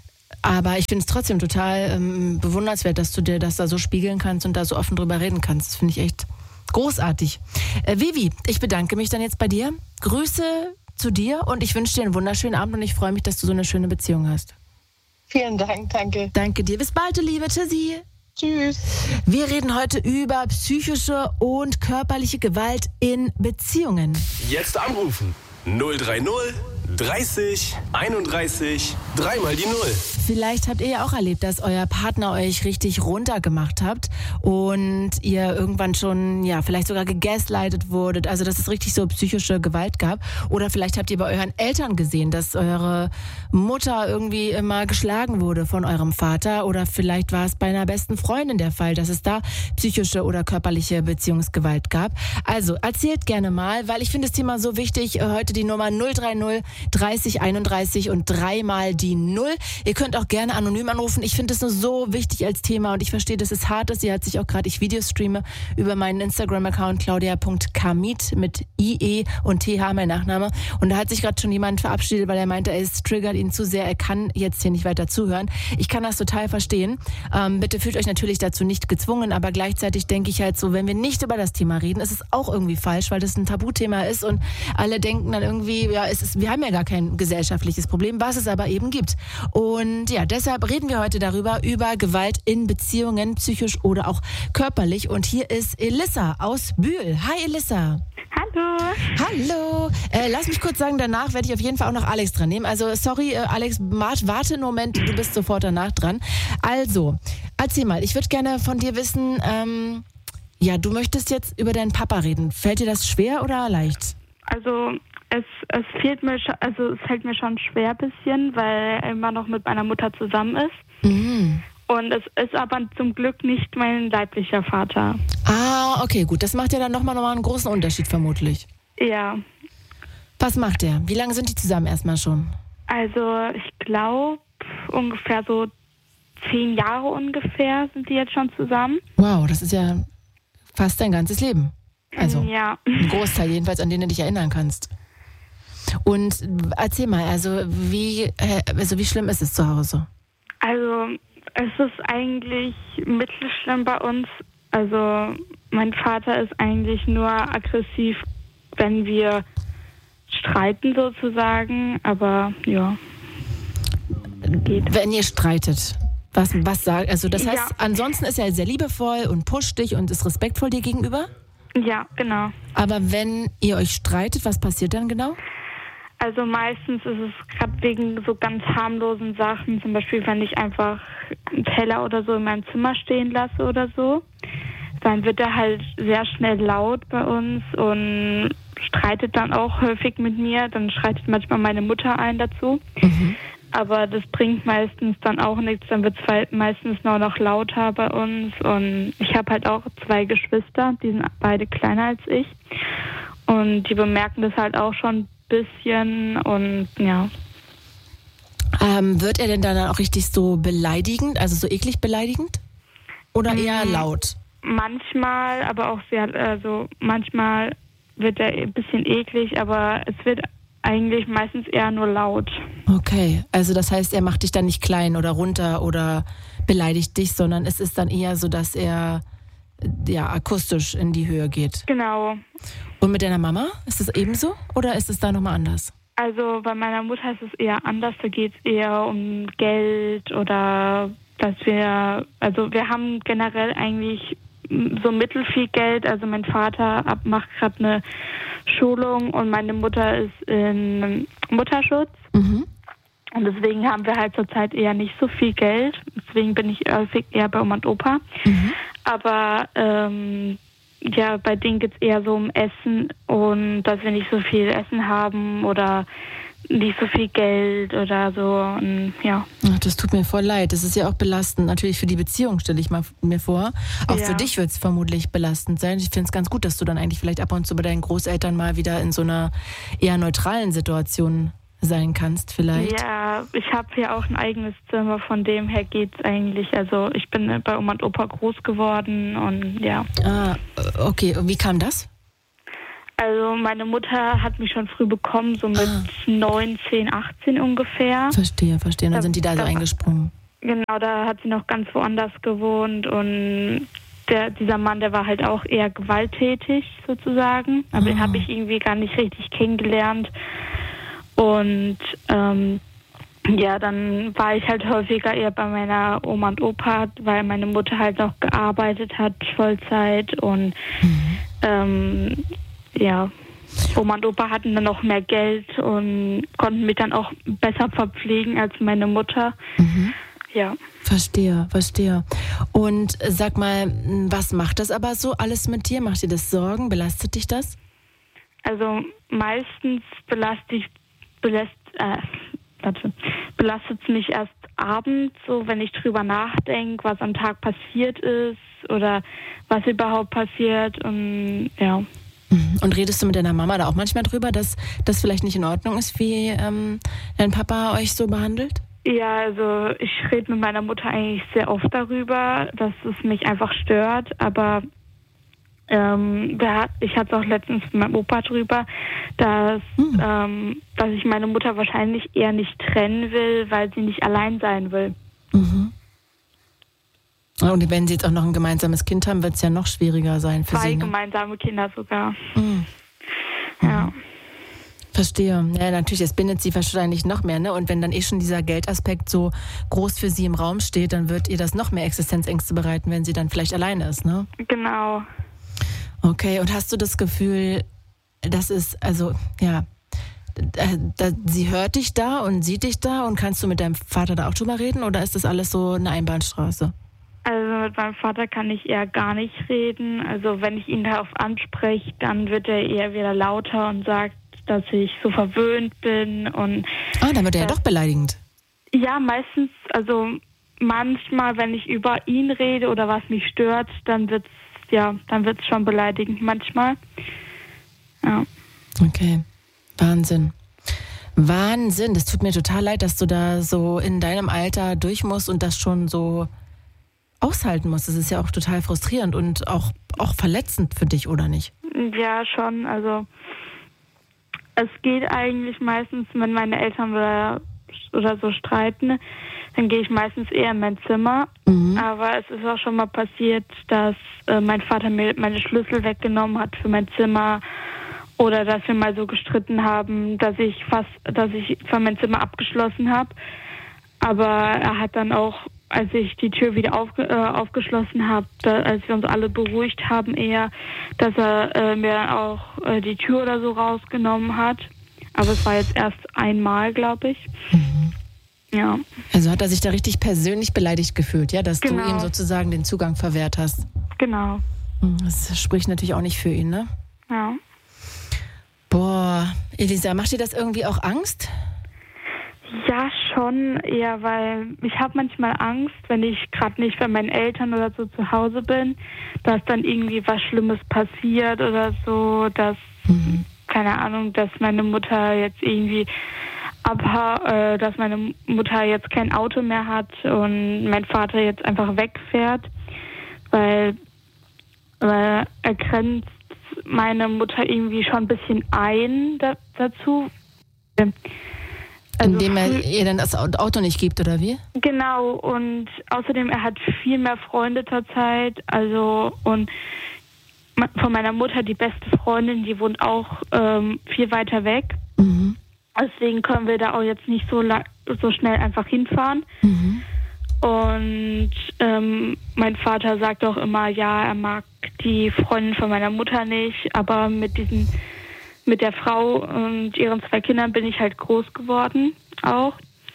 aber ich finde es trotzdem total ähm, bewundernswert, dass du dir das da so spiegeln kannst und da so offen drüber reden kannst. Das finde ich echt großartig. Äh, Vivi, ich bedanke mich dann jetzt bei dir. Grüße zu dir und ich wünsche dir einen wunderschönen Abend und ich freue mich, dass du so eine schöne Beziehung hast. Vielen Dank, danke. Danke dir. Bis bald, du Liebe. Tschüssi. Tschüss. Wir reden heute über psychische und körperliche Gewalt in Beziehungen. Jetzt anrufen. null drei null dreißig einunddreißig dreimal die Null. Vielleicht habt ihr ja auch erlebt, dass euer Partner euch richtig runtergemacht habt und ihr irgendwann schon, ja, vielleicht sogar gegaslightet wurdet, also dass es richtig so psychische Gewalt gab. Oder vielleicht habt ihr bei euren Eltern gesehen, dass eure Mutter irgendwie immer geschlagen wurde von eurem Vater. Oder vielleicht war es bei einer besten Freundin der Fall, dass es da psychische oder körperliche Beziehungsgewalt gab. Also erzählt gerne mal, weil ich finde das Thema so wichtig. Heute die Nummer null drei null dreißig einunddreißig und dreimal die Null. Ihr könnt auch gerne anonym anrufen. Ich finde es nur so wichtig als Thema und ich verstehe, dass es hart ist. Sie hat sich auch gerade, ich Videos streame über meinen Instagram-Account claudia punkt kamit mit I E und T H, mein Nachname. Und da hat sich gerade schon jemand verabschiedet, weil er meinte, es triggert ihn zu sehr. Er kann jetzt hier nicht weiter zuhören. Ich kann das total verstehen. Ähm, bitte fühlt euch natürlich dazu nicht gezwungen, aber gleichzeitig denke ich halt so, wenn wir nicht über das Thema reden, ist es auch irgendwie falsch, weil das ein Tabuthema ist und alle denken dann irgendwie, ja, es ist, wir haben ja gar kein gesellschaftliches Problem, was es aber eben gibt. Und ja, deshalb reden wir heute darüber, über Gewalt in Beziehungen, psychisch oder auch körperlich. Und hier ist Elissa aus Bühl. Hi Elissa. Hallo. Hallo. Äh, lass mich kurz sagen, danach werde ich auf jeden Fall auch noch Alex dran nehmen. Also sorry, äh, Alex, warte einen Moment, du bist sofort danach dran. Also, erzähl mal, ich würde gerne von dir wissen, ähm, ja, du möchtest jetzt über deinen Papa reden. Fällt dir das schwer oder leicht? Also es, es fehlt mir, also es fällt mir schon schwer ein bisschen, weil er immer noch mit meiner Mutter zusammen ist. Mhm. Und es ist aber zum Glück nicht mein leiblicher Vater. Ah, okay, gut. Das macht ja dann nochmal noch mal einen großen Unterschied vermutlich. Ja. Was macht der? Wie lange sind die zusammen erstmal schon? Also ich glaube ungefähr so zehn Jahre ungefähr sind die jetzt schon zusammen. Wow, das ist ja fast dein ganzes Leben. Also ja. Ein Großteil jedenfalls, an den du dich erinnern kannst. Und erzähl mal, also wie, also wie schlimm ist es zu Hause? Also es ist eigentlich mittelschlimm bei uns. Also mein Vater ist eigentlich nur aggressiv, wenn wir streiten sozusagen, aber ja, geht. Wenn ihr streitet, was, was sagt, also das heißt, Ja. ansonsten ist er sehr liebevoll und pusht dich und ist respektvoll dir gegenüber? Ja, genau. Aber wenn ihr euch streitet, was passiert dann genau? Also meistens ist es gerade wegen so ganz harmlosen Sachen, zum Beispiel wenn ich einfach einen Teller oder so in meinem Zimmer stehen lasse oder so, dann wird er halt sehr schnell laut bei uns und streitet dann auch häufig mit mir. Dann schreitet manchmal meine Mutter ein dazu. Mhm. Aber das bringt meistens dann auch nichts. Dann wird es meistens nur noch lauter bei uns. Und ich habe halt auch zwei Geschwister, die sind beide kleiner als ich. Und die bemerken das halt auch schon ein bisschen. Und ja. Ähm, wird er denn dann auch richtig so beleidigend, also so eklig beleidigend? Oder eher laut? Manchmal, aber auch sehr, also manchmal wird er ein bisschen eklig, aber es wird eigentlich meistens eher nur laut. Okay, also das heißt, er macht dich dann nicht klein oder runter oder beleidigt dich, sondern es ist dann eher so, dass er ja akustisch in die Höhe geht. Genau. Und mit deiner Mama, ist es ebenso oder ist es da nochmal anders? Also bei meiner Mutter ist es eher anders, da geht es eher um Geld oder dass wir, also wir haben generell eigentlich so mittel viel Geld, also mein Vater macht gerade eine Schulung und meine Mutter ist in Mutterschutz. Mhm. Und deswegen haben wir halt zurzeit eher nicht so viel Geld. Deswegen bin ich häufig eher bei Oma und Opa. Mhm. Aber ähm, ja, bei denen geht es eher so um Essen und dass wir nicht so viel Essen haben oder nicht so viel Geld oder so. Und, ja. Ach, das tut mir voll leid. Das ist ja auch belastend. Natürlich für die Beziehung, stelle ich mal mir vor. Auch ja. Für dich wird es vermutlich belastend sein. Ich finde es ganz gut, dass du dann eigentlich vielleicht ab und zu bei deinen Großeltern mal wieder in so einer eher neutralen Situation sein kannst vielleicht. Ja, ich habe hier auch ein eigenes Zimmer, von dem her geht's eigentlich. Also ich bin bei Oma und Opa groß geworden und ja. Ah, okay. Und wie kam das? Also meine Mutter hat mich schon früh bekommen, so mit ah. neunzehn, achtzehn ungefähr. Verstehe, verstehe. Dann da, sind die da, da so eingesprungen. Genau, da hat sie noch ganz woanders gewohnt und der, dieser Mann, der war halt auch eher gewalttätig sozusagen. Aber ah. den habe ich irgendwie gar nicht richtig kennengelernt. Und ähm, ja, dann war ich halt häufiger eher bei meiner Oma und Opa, weil meine Mutter halt noch gearbeitet hat, Vollzeit. Und mhm. ähm, ja, Oma und Opa hatten dann noch mehr Geld und konnten mich dann auch besser verpflegen als meine Mutter. Mhm. Ja. Verstehe, verstehe. Und sag mal, was macht das aber so alles mit dir? Macht dir das Sorgen? Belastet dich das? Also meistens belastet ich belässt, äh, warte, belastet es mich erst abends, so wenn ich drüber nachdenke, was am Tag passiert ist oder was überhaupt passiert und ja. Und redest du mit deiner Mama da auch manchmal drüber, dass das vielleicht nicht in Ordnung ist, wie ähm, dein Papa euch so behandelt? Ja, also ich rede mit meiner Mutter eigentlich sehr oft darüber, dass es mich einfach stört, aber Ähm, ich hatte es auch letztens mit meinem Opa drüber, dass, hm. ähm, dass ich meine Mutter wahrscheinlich eher nicht trennen will, weil sie nicht allein sein will. Mhm. Und wenn sie jetzt auch noch ein gemeinsames Kind haben, wird es ja noch schwieriger sein für Zwei sie. Zwei ne? gemeinsame Kinder sogar. Mhm. Ja. Verstehe. Ja, natürlich, es bindet sie wahrscheinlich noch mehr, ne? Und wenn dann eh schon dieser Geldaspekt so groß für sie im Raum steht, dann wird ihr das noch mehr Existenzängste bereiten, wenn sie dann vielleicht alleine ist, ne? Genau. Okay, und hast du das Gefühl, dass es, also, ja, da, da, sie hört dich da und sieht dich da und kannst du mit deinem Vater da auch drüber reden oder ist das alles so eine Einbahnstraße? Also mit meinem Vater kann ich eher gar nicht reden. Also wenn ich ihn darauf anspreche, dann wird er eher wieder lauter und sagt, dass ich so verwöhnt bin und... Ah, dann wird er ja doch beleidigend. Ja, meistens, also manchmal, wenn ich über ihn rede oder was mich stört, dann wird's ja, dann wird es schon beleidigend manchmal. Ja. Okay, Wahnsinn. Wahnsinn, das tut mir total leid, dass du da so in deinem Alter durch musst und das schon so aushalten musst. Das ist ja auch total frustrierend und auch, auch verletzend für dich, oder nicht? Ja, schon. Also es geht eigentlich meistens, wenn meine Eltern oder, oder so streiten, dann gehe ich meistens eher in mein Zimmer. Mhm. Aber es ist auch schon mal passiert, dass äh, mein Vater mir meine Schlüssel weggenommen hat für mein Zimmer oder dass wir mal so gestritten haben, dass ich fast, dass ich von mein Zimmer abgeschlossen habe. Aber er hat dann auch, als ich die Tür wieder auf, äh, aufgeschlossen habe, da, als wir uns alle beruhigt haben eher, dass er äh, mir dann auch äh, die Tür oder so rausgenommen hat. Aber es war jetzt erst einmal, glaube ich. Mhm. Ja. Also hat er sich da richtig persönlich beleidigt gefühlt, ja, dass genau. du ihm sozusagen den Zugang verwehrt hast. Genau. Das spricht natürlich auch nicht für ihn, ne? Ja. Boah, Elisa, macht dir das irgendwie auch Angst? Ja, schon eher, weil ich habe manchmal Angst, wenn ich gerade nicht bei meinen Eltern oder so zu Hause bin, dass dann irgendwie was Schlimmes passiert oder so, dass, mhm. keine Ahnung, dass meine Mutter jetzt irgendwie abha- äh, dass meine Mutter jetzt kein Auto mehr hat und mein Vater jetzt einfach wegfährt, weil, weil er grenzt meine Mutter irgendwie schon ein bisschen ein da, dazu. Also Indem er ihr dann das Auto nicht gibt, oder wie? Genau, und außerdem, er hat viel mehr Freunde zurzeit, also und von meiner Mutter die beste Freundin, die wohnt auch ähm, viel weiter weg. Mhm. Deswegen können wir da auch jetzt nicht so, la- so schnell einfach hinfahren. Mhm. Und ähm, mein Vater sagt auch immer, ja, er mag die Freundin von meiner Mutter nicht, aber mit diesen, mit der Frau und ihren zwei Kindern bin ich halt groß geworden auch.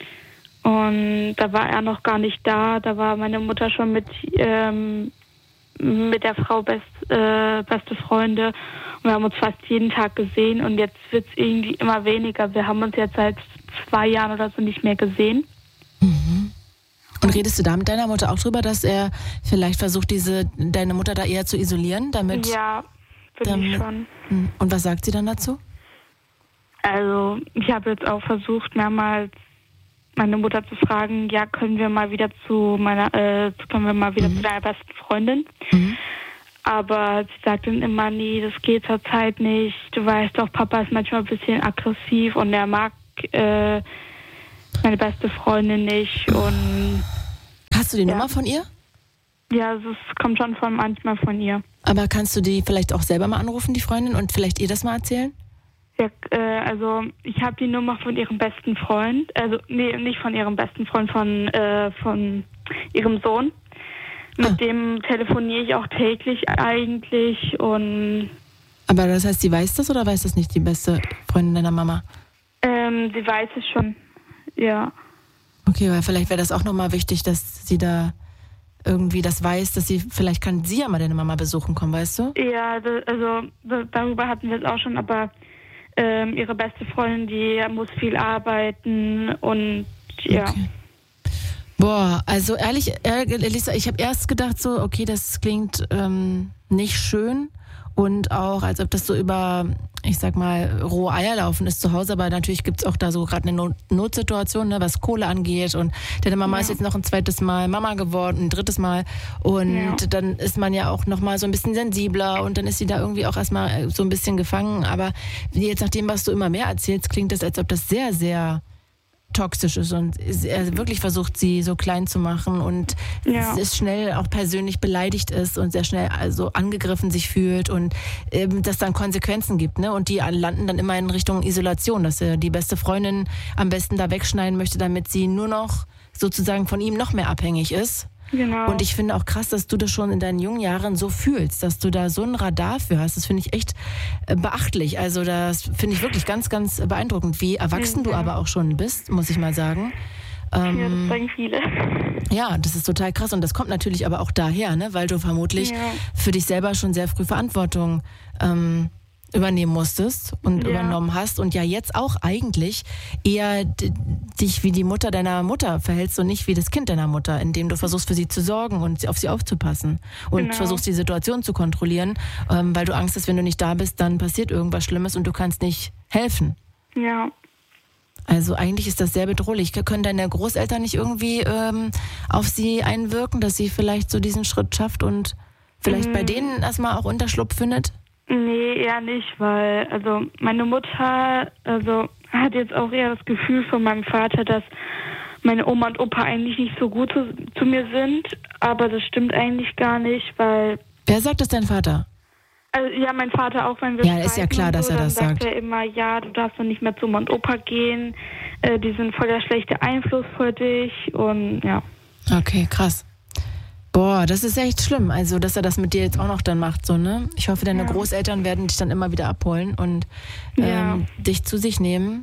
Und da war er noch gar nicht da, da war meine Mutter schon mit ähm, mit der Frau best, äh, beste Freunde und wir haben uns fast jeden Tag gesehen und jetzt wird es irgendwie immer weniger. Wir haben uns jetzt seit zwei Jahren oder so nicht mehr gesehen. Mhm. Und redest du da mit deiner Mutter auch drüber, dass er vielleicht versucht, diese deine Mutter da eher zu isolieren, damit? Ja, bin damit, ich schon. Und was sagt sie dann dazu? Also ich habe jetzt auch versucht, mehrmals meine Mutter zu fragen, ja, können wir mal wieder zu meiner, äh, können wir mal wieder mhm. zu deiner besten Freundin? Mhm. Aber sie sagt dann immer, nee, das geht zur Zeit nicht. Du weißt doch, Papa ist manchmal ein bisschen aggressiv und er mag äh, meine beste Freundin nicht. Und hast du die ja. Nummer von ihr? Ja, es kommt schon von manchmal von ihr. Aber kannst du die vielleicht auch selber mal anrufen, die Freundin, und vielleicht ihr das mal erzählen? Ja, äh, also ich habe die Nummer von ihrem besten Freund, also nee, nicht von ihrem besten Freund, von, äh, von ihrem Sohn. Mit ah. dem telefoniere ich auch täglich eigentlich und... Aber das heißt, sie weiß das oder weiß das nicht, die beste Freundin deiner Mama? Ähm, sie weiß es schon, ja. Okay, weil vielleicht wäre das auch nochmal wichtig, dass sie da irgendwie das weiß, dass sie, vielleicht kann sie ja mal deine Mama besuchen kommen, weißt du? Ja, das, also das, darüber hatten wir es auch schon, aber ähm, ihre beste Freundin, die muss viel arbeiten und ja. Okay. Boah, also ehrlich, Elisa, ich habe erst gedacht so, okay, das klingt ähm, nicht schön und auch, als ob das so über, ich sag mal, rohe Eier laufen ist zu Hause, aber natürlich gibt's auch da so gerade eine Not- Notsituation, ne, was Kohle angeht und deine Mama ja. ist jetzt noch ein zweites Mal Mama geworden, ein drittes Mal und ja. dann ist man ja auch nochmal so ein bisschen sensibler und dann ist sie da irgendwie auch erstmal so ein bisschen gefangen, aber jetzt nach dem, was du immer mehr erzählst, klingt das, als ob das sehr, sehr toxisch ist und er wirklich versucht, sie so klein zu machen und ja. es schnell auch persönlich beleidigt ist und sehr schnell also angegriffen sich fühlt und ähm, dass dann Konsequenzen gibt, ne? Und die landen dann immer in Richtung Isolation, dass er die beste Freundin am besten da wegschneiden möchte, damit sie nur noch sozusagen von ihm noch mehr abhängig ist. Genau. Und ich finde auch krass, dass du das schon in deinen jungen Jahren so fühlst, dass du da so ein Radar für hast. Das finde ich echt beachtlich. Also das finde ich wirklich ganz, ganz beeindruckend, wie erwachsen ja. du aber auch schon bist, muss ich mal sagen. Ähm, ja, das sagen viele. Ja, das ist total krass und das kommt natürlich aber auch daher, ne, weil du vermutlich ja. für dich selber schon sehr früh Verantwortung ähm, übernehmen musstest und ja. übernommen hast und ja jetzt auch eigentlich eher d- dich wie die Mutter deiner Mutter verhältst und nicht wie das Kind deiner Mutter, indem du versuchst für sie zu sorgen und auf sie aufzupassen und genau. versuchst die Situation zu kontrollieren, ähm, weil du Angst hast, wenn du nicht da bist, dann passiert irgendwas Schlimmes und du kannst nicht helfen. Ja. Also eigentlich ist das sehr bedrohlich. Können deine Großeltern nicht irgendwie ähm, auf sie einwirken, dass sie vielleicht so diesen Schritt schafft und vielleicht mhm. bei denen erstmal auch Unterschlupf findet? Nee, eher nicht, weil also meine Mutter also hat jetzt auch eher das Gefühl von meinem Vater, dass meine Oma und Opa eigentlich nicht so gut zu, zu mir sind, aber das stimmt eigentlich gar nicht, weil... Wer sagt das, dein Vater? Also ja, mein Vater auch, wenn wir ja, ist ja klar, dass so, er das dann sagt. sagt er immer, ja, du darfst doch nicht mehr zu Oma und Opa gehen, äh, die sind voll der schlechte Einfluss für dich und ja. Okay, krass. Boah, das ist echt schlimm, also dass er das mit dir jetzt auch noch dann macht, so, ne? Ich hoffe, deine ja. Großeltern werden dich dann immer wieder abholen und ähm, ja. dich zu sich nehmen.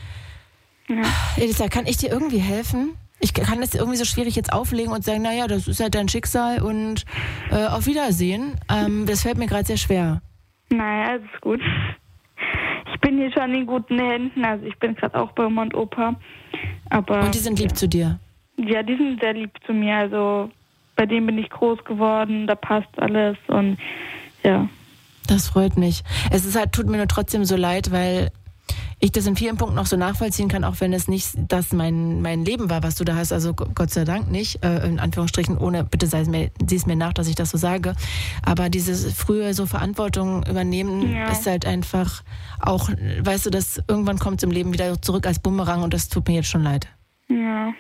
Ja. Elisa, kann ich dir irgendwie helfen? Ich kann das irgendwie so schwierig jetzt auflegen und sagen, naja, das ist halt dein Schicksal und äh, auf Wiedersehen. Ähm, das fällt mir gerade sehr schwer. Naja, das ist gut. Ich bin hier schon in guten Händen, also ich bin gerade auch bei Oma und Opa. Aber, und die sind lieb ja. zu dir? Ja, die sind sehr lieb zu mir, also bei denen bin ich groß geworden, da passt alles und ja. Das freut mich. Es ist halt, tut mir nur trotzdem so leid, weil ich das in vielen Punkten noch so nachvollziehen kann, auch wenn es nicht das mein, mein Leben war, was du da hast, also Gott sei Dank nicht, äh, in Anführungsstrichen, ohne, bitte sei es mir, sieh es mir nach, dass ich das so sage, aber dieses frühe so Verantwortung übernehmen ja. ist halt einfach auch, weißt du, dass irgendwann kommt es im Leben wieder zurück als Bumerang und das tut mir jetzt schon leid. Ja.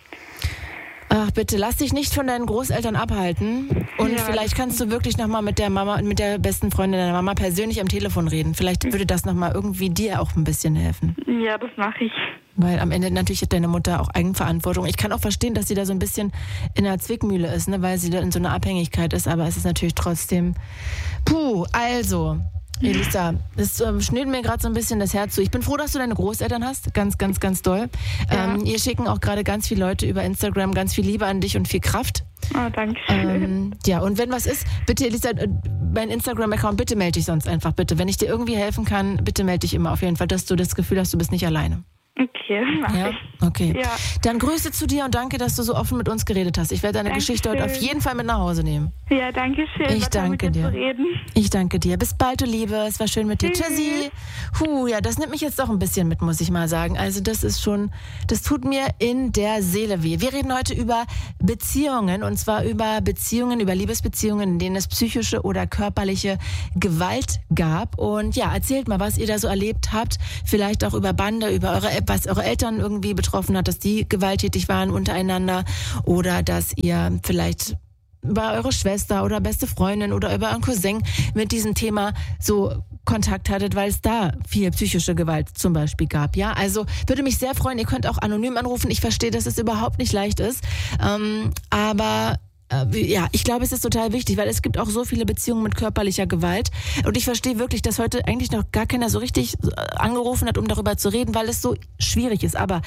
Ach, bitte, lass dich nicht von deinen Großeltern abhalten und ja. vielleicht kannst du wirklich nochmal mit der Mama, mit der besten Freundin deiner Mama persönlich am Telefon reden. Vielleicht würde das nochmal irgendwie dir auch ein bisschen helfen. Ja, das mache ich. Weil am Ende natürlich hat deine Mutter auch Eigenverantwortung. Ich kann auch verstehen, dass sie da so ein bisschen in einer Zwickmühle ist, ne, weil sie da in so einer Abhängigkeit ist, aber es ist natürlich trotzdem, puh, also... Elisa, das äh, schnürt mir gerade so ein bisschen das Herz zu. Ich bin froh, dass du deine Großeltern hast. Ganz, ganz, ganz doll. Ja. Ähm, ihr schicken auch gerade ganz viele Leute über Instagram ganz viel Liebe an dich und viel Kraft. Oh, danke schön. Ähm, ja, und wenn was ist, bitte, Elisa, mein Instagram-Account, bitte melde dich sonst einfach, bitte. Wenn ich dir irgendwie helfen kann, bitte melde dich immer auf jeden Fall, dass du das Gefühl hast, du bist nicht alleine. Okay, mach ja? ich. Okay. Ja. Dann Grüße zu dir und danke, dass du so offen mit uns geredet hast. Ich werde deine Dankeschön. Geschichte heute auf jeden Fall mit nach Hause nehmen. Ja, danke schön. Ich danke dir. Zu reden. Ich danke dir. Bis bald, du Liebe. Es war schön mit dir. Tschüss. Tschüssi. Puh, ja, das nimmt mich jetzt doch ein bisschen mit, muss ich mal sagen. Also das ist schon, das tut mir in der Seele weh. Wir reden heute über Beziehungen und zwar über Beziehungen, über Liebesbeziehungen, in denen es psychische oder körperliche Gewalt gab. Und ja, erzählt mal, was ihr da so erlebt habt. Vielleicht auch über Bande, über eure, was eure Eltern irgendwie betroffen hat, dass die gewalttätig waren untereinander oder dass ihr vielleicht über eure Schwester oder beste Freundin oder über euren Cousin mit diesem Thema so Kontakt hattet, weil es da viel psychische Gewalt zum Beispiel gab. Ja, also würde mich sehr freuen. Ihr könnt auch anonym anrufen. Ich verstehe, dass es überhaupt nicht leicht ist, ähm, aber ja, ich glaube, es ist total wichtig, weil es gibt auch so viele Beziehungen mit körperlicher Gewalt und ich verstehe wirklich, dass heute eigentlich noch gar keiner so richtig angerufen hat, um darüber zu reden, weil es so schwierig ist, aber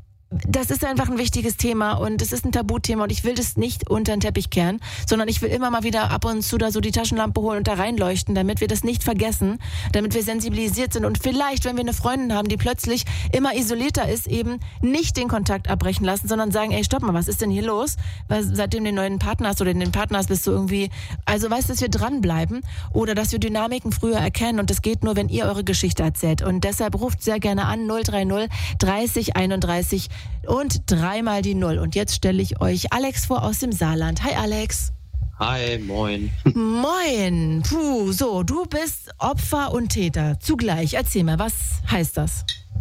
das ist einfach ein wichtiges Thema und es ist ein Tabuthema und ich will das nicht unter den Teppich kehren, sondern ich will immer mal wieder ab und zu da so die Taschenlampe holen und da reinleuchten, damit wir das nicht vergessen, damit wir sensibilisiert sind und vielleicht, wenn wir eine Freundin haben, die plötzlich immer isolierter ist, eben nicht den Kontakt abbrechen lassen, sondern sagen, ey, stopp mal, was ist denn hier los? Weil seitdem du den neuen Partner hast oder den Partner hast, bist du irgendwie, also weißt du, dass wir dranbleiben oder dass wir Dynamiken früher erkennen und das geht nur, wenn ihr eure Geschichte erzählt und deshalb ruft sehr gerne an null drei null dreißig einunddreißig und dreimal die Null. Und jetzt stelle ich euch Alex vor aus dem Saarland. Hi Alex. Hi, moin. Moin. Puh, so, du bist Opfer und Täter zugleich. Erzähl mal, was heißt das?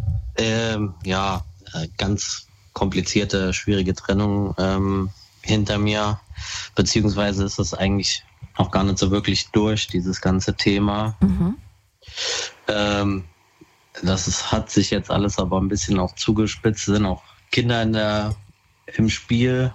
Ähm, ja, ganz komplizierte, schwierige Trennung ähm, hinter mir. Beziehungsweise ist das eigentlich noch gar nicht so wirklich durch, dieses ganze Thema. Mhm. Ähm, das ist, hat sich jetzt alles aber ein bisschen auch zugespitzt, sind auch Kinder in der, im Spiel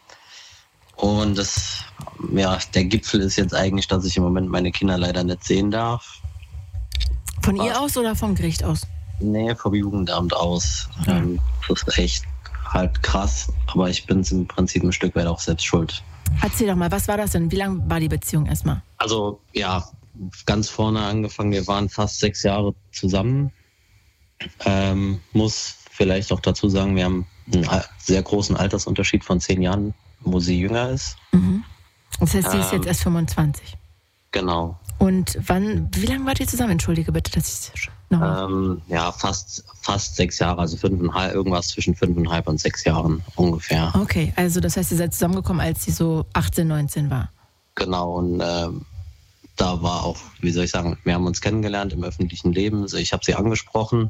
und das, ja, der Gipfel ist jetzt eigentlich, dass ich im Moment meine Kinder leider nicht sehen darf. Von ihr aus oder vom Gericht aus? Nee, vom Jugendamt aus. Ja. Ähm, das ist echt halt krass, aber ich bin im Prinzip ein Stück weit auch selbst schuld. Erzähl doch mal, was war das denn? Wie lang war die Beziehung erstmal? Also, ja, ganz vorne angefangen, wir waren fast sechs Jahre zusammen. Ähm, muss vielleicht auch dazu sagen, wir haben einen sehr großen Altersunterschied von zehn Jahren, wo sie jünger ist. Mhm. Das heißt, sie ähm, ist jetzt erst fünfundzwanzig. Genau. Und wann, wie lange wart ihr zusammen? Entschuldige bitte, dass ich noch ähm, ja, fast, fast sechs Jahre, also fünfeinhalb, irgendwas zwischen fünfeinhalb und sechs Jahren ungefähr. Okay, also das heißt, ihr seid zusammengekommen, als sie so achtzehn, neunzehn war. Genau, und ähm, da war auch, wie soll ich sagen, wir haben uns kennengelernt im öffentlichen Leben. Also ich habe sie angesprochen.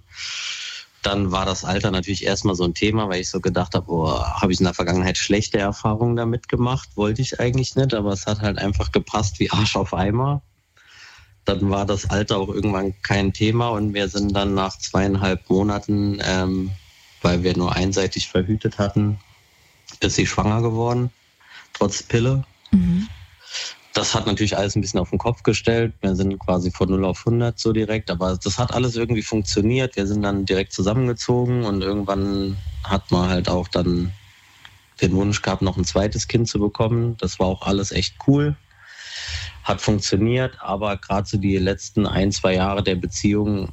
Dann war das Alter natürlich erstmal so ein Thema, weil ich so gedacht habe, oh, habe ich in der Vergangenheit schlechte Erfahrungen damit gemacht? Wollte ich eigentlich nicht, aber es hat halt einfach gepasst wie Arsch auf Eimer. Dann war das Alter auch irgendwann kein Thema und wir sind dann nach zweieinhalb Monaten, ähm, weil wir nur einseitig verhütet hatten, ist sie schwanger geworden, trotz Pille. Mhm. Das hat natürlich alles ein bisschen auf den Kopf gestellt. Wir sind quasi von null auf hundert so direkt, aber das hat alles irgendwie funktioniert. Wir sind dann direkt zusammengezogen und irgendwann hat man halt auch dann den Wunsch gehabt, noch ein zweites Kind zu bekommen. Das war auch alles echt cool, hat funktioniert, aber gerade so die letzten ein, zwei Jahre der Beziehung,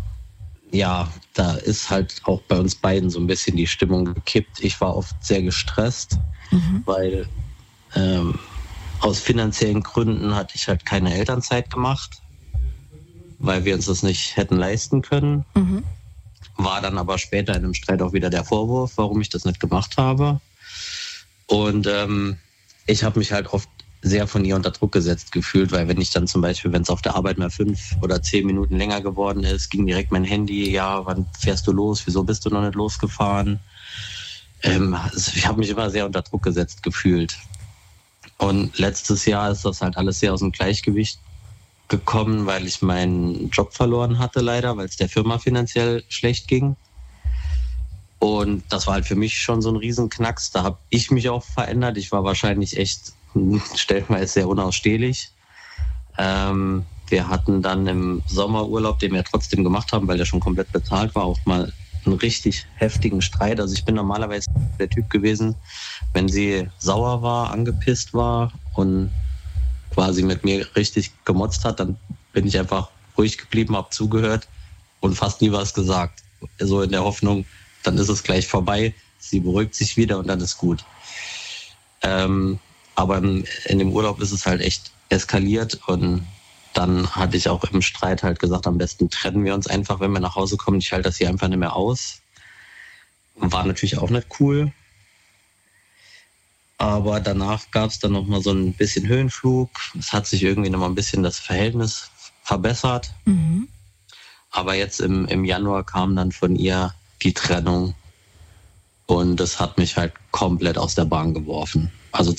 ja, da ist halt auch bei uns beiden so ein bisschen die Stimmung gekippt. Ich war oft sehr gestresst, mhm. weil ähm, aus finanziellen Gründen hatte ich halt keine Elternzeit gemacht, weil wir uns das nicht hätten leisten können. Mhm. War dann aber später in einem Streit auch wieder der Vorwurf, warum ich das nicht gemacht habe. Und ähm, ich habe mich halt oft sehr von ihr unter Druck gesetzt gefühlt, weil wenn ich dann zum Beispiel, wenn es auf der Arbeit mal fünf oder zehn Minuten länger geworden ist, ging direkt mein Handy, ja, wann fährst du los, wieso bist du noch nicht losgefahren? Ähm, also ich habe mich immer sehr unter Druck gesetzt gefühlt. Und letztes Jahr ist das halt alles sehr aus dem Gleichgewicht gekommen, weil ich meinen Job verloren hatte leider, weil es der Firma finanziell schlecht ging. Und das war halt für mich schon so ein Riesenknacks. Da habe ich mich auch verändert. Ich war wahrscheinlich echt stellenweise sehr unausstehlich. Ähm, wir hatten dann im Sommerurlaub, den wir trotzdem gemacht haben, weil der schon komplett bezahlt war, auch mal einen richtig heftigen Streit. Also ich bin normalerweise der Typ gewesen, wenn sie sauer war, angepisst war und quasi mit mir richtig gemotzt hat, dann bin ich einfach ruhig geblieben, habe zugehört und fast nie was gesagt. So in der Hoffnung, dann ist es gleich vorbei, sie beruhigt sich wieder und dann ist gut. Ähm, aber in, in dem Urlaub ist es halt echt eskaliert und dann hatte ich auch im Streit halt gesagt, am besten trennen wir uns einfach, wenn wir nach Hause kommen. Ich halte das hier einfach nicht mehr aus. War natürlich auch nicht cool. Aber danach gab es dann nochmal so ein bisschen Höhenflug. Es hat sich irgendwie nochmal ein bisschen das Verhältnis verbessert. Mhm. Aber jetzt im, im Januar kam dann von ihr die Trennung. Und das hat mich halt komplett aus der Bahn geworfen. Also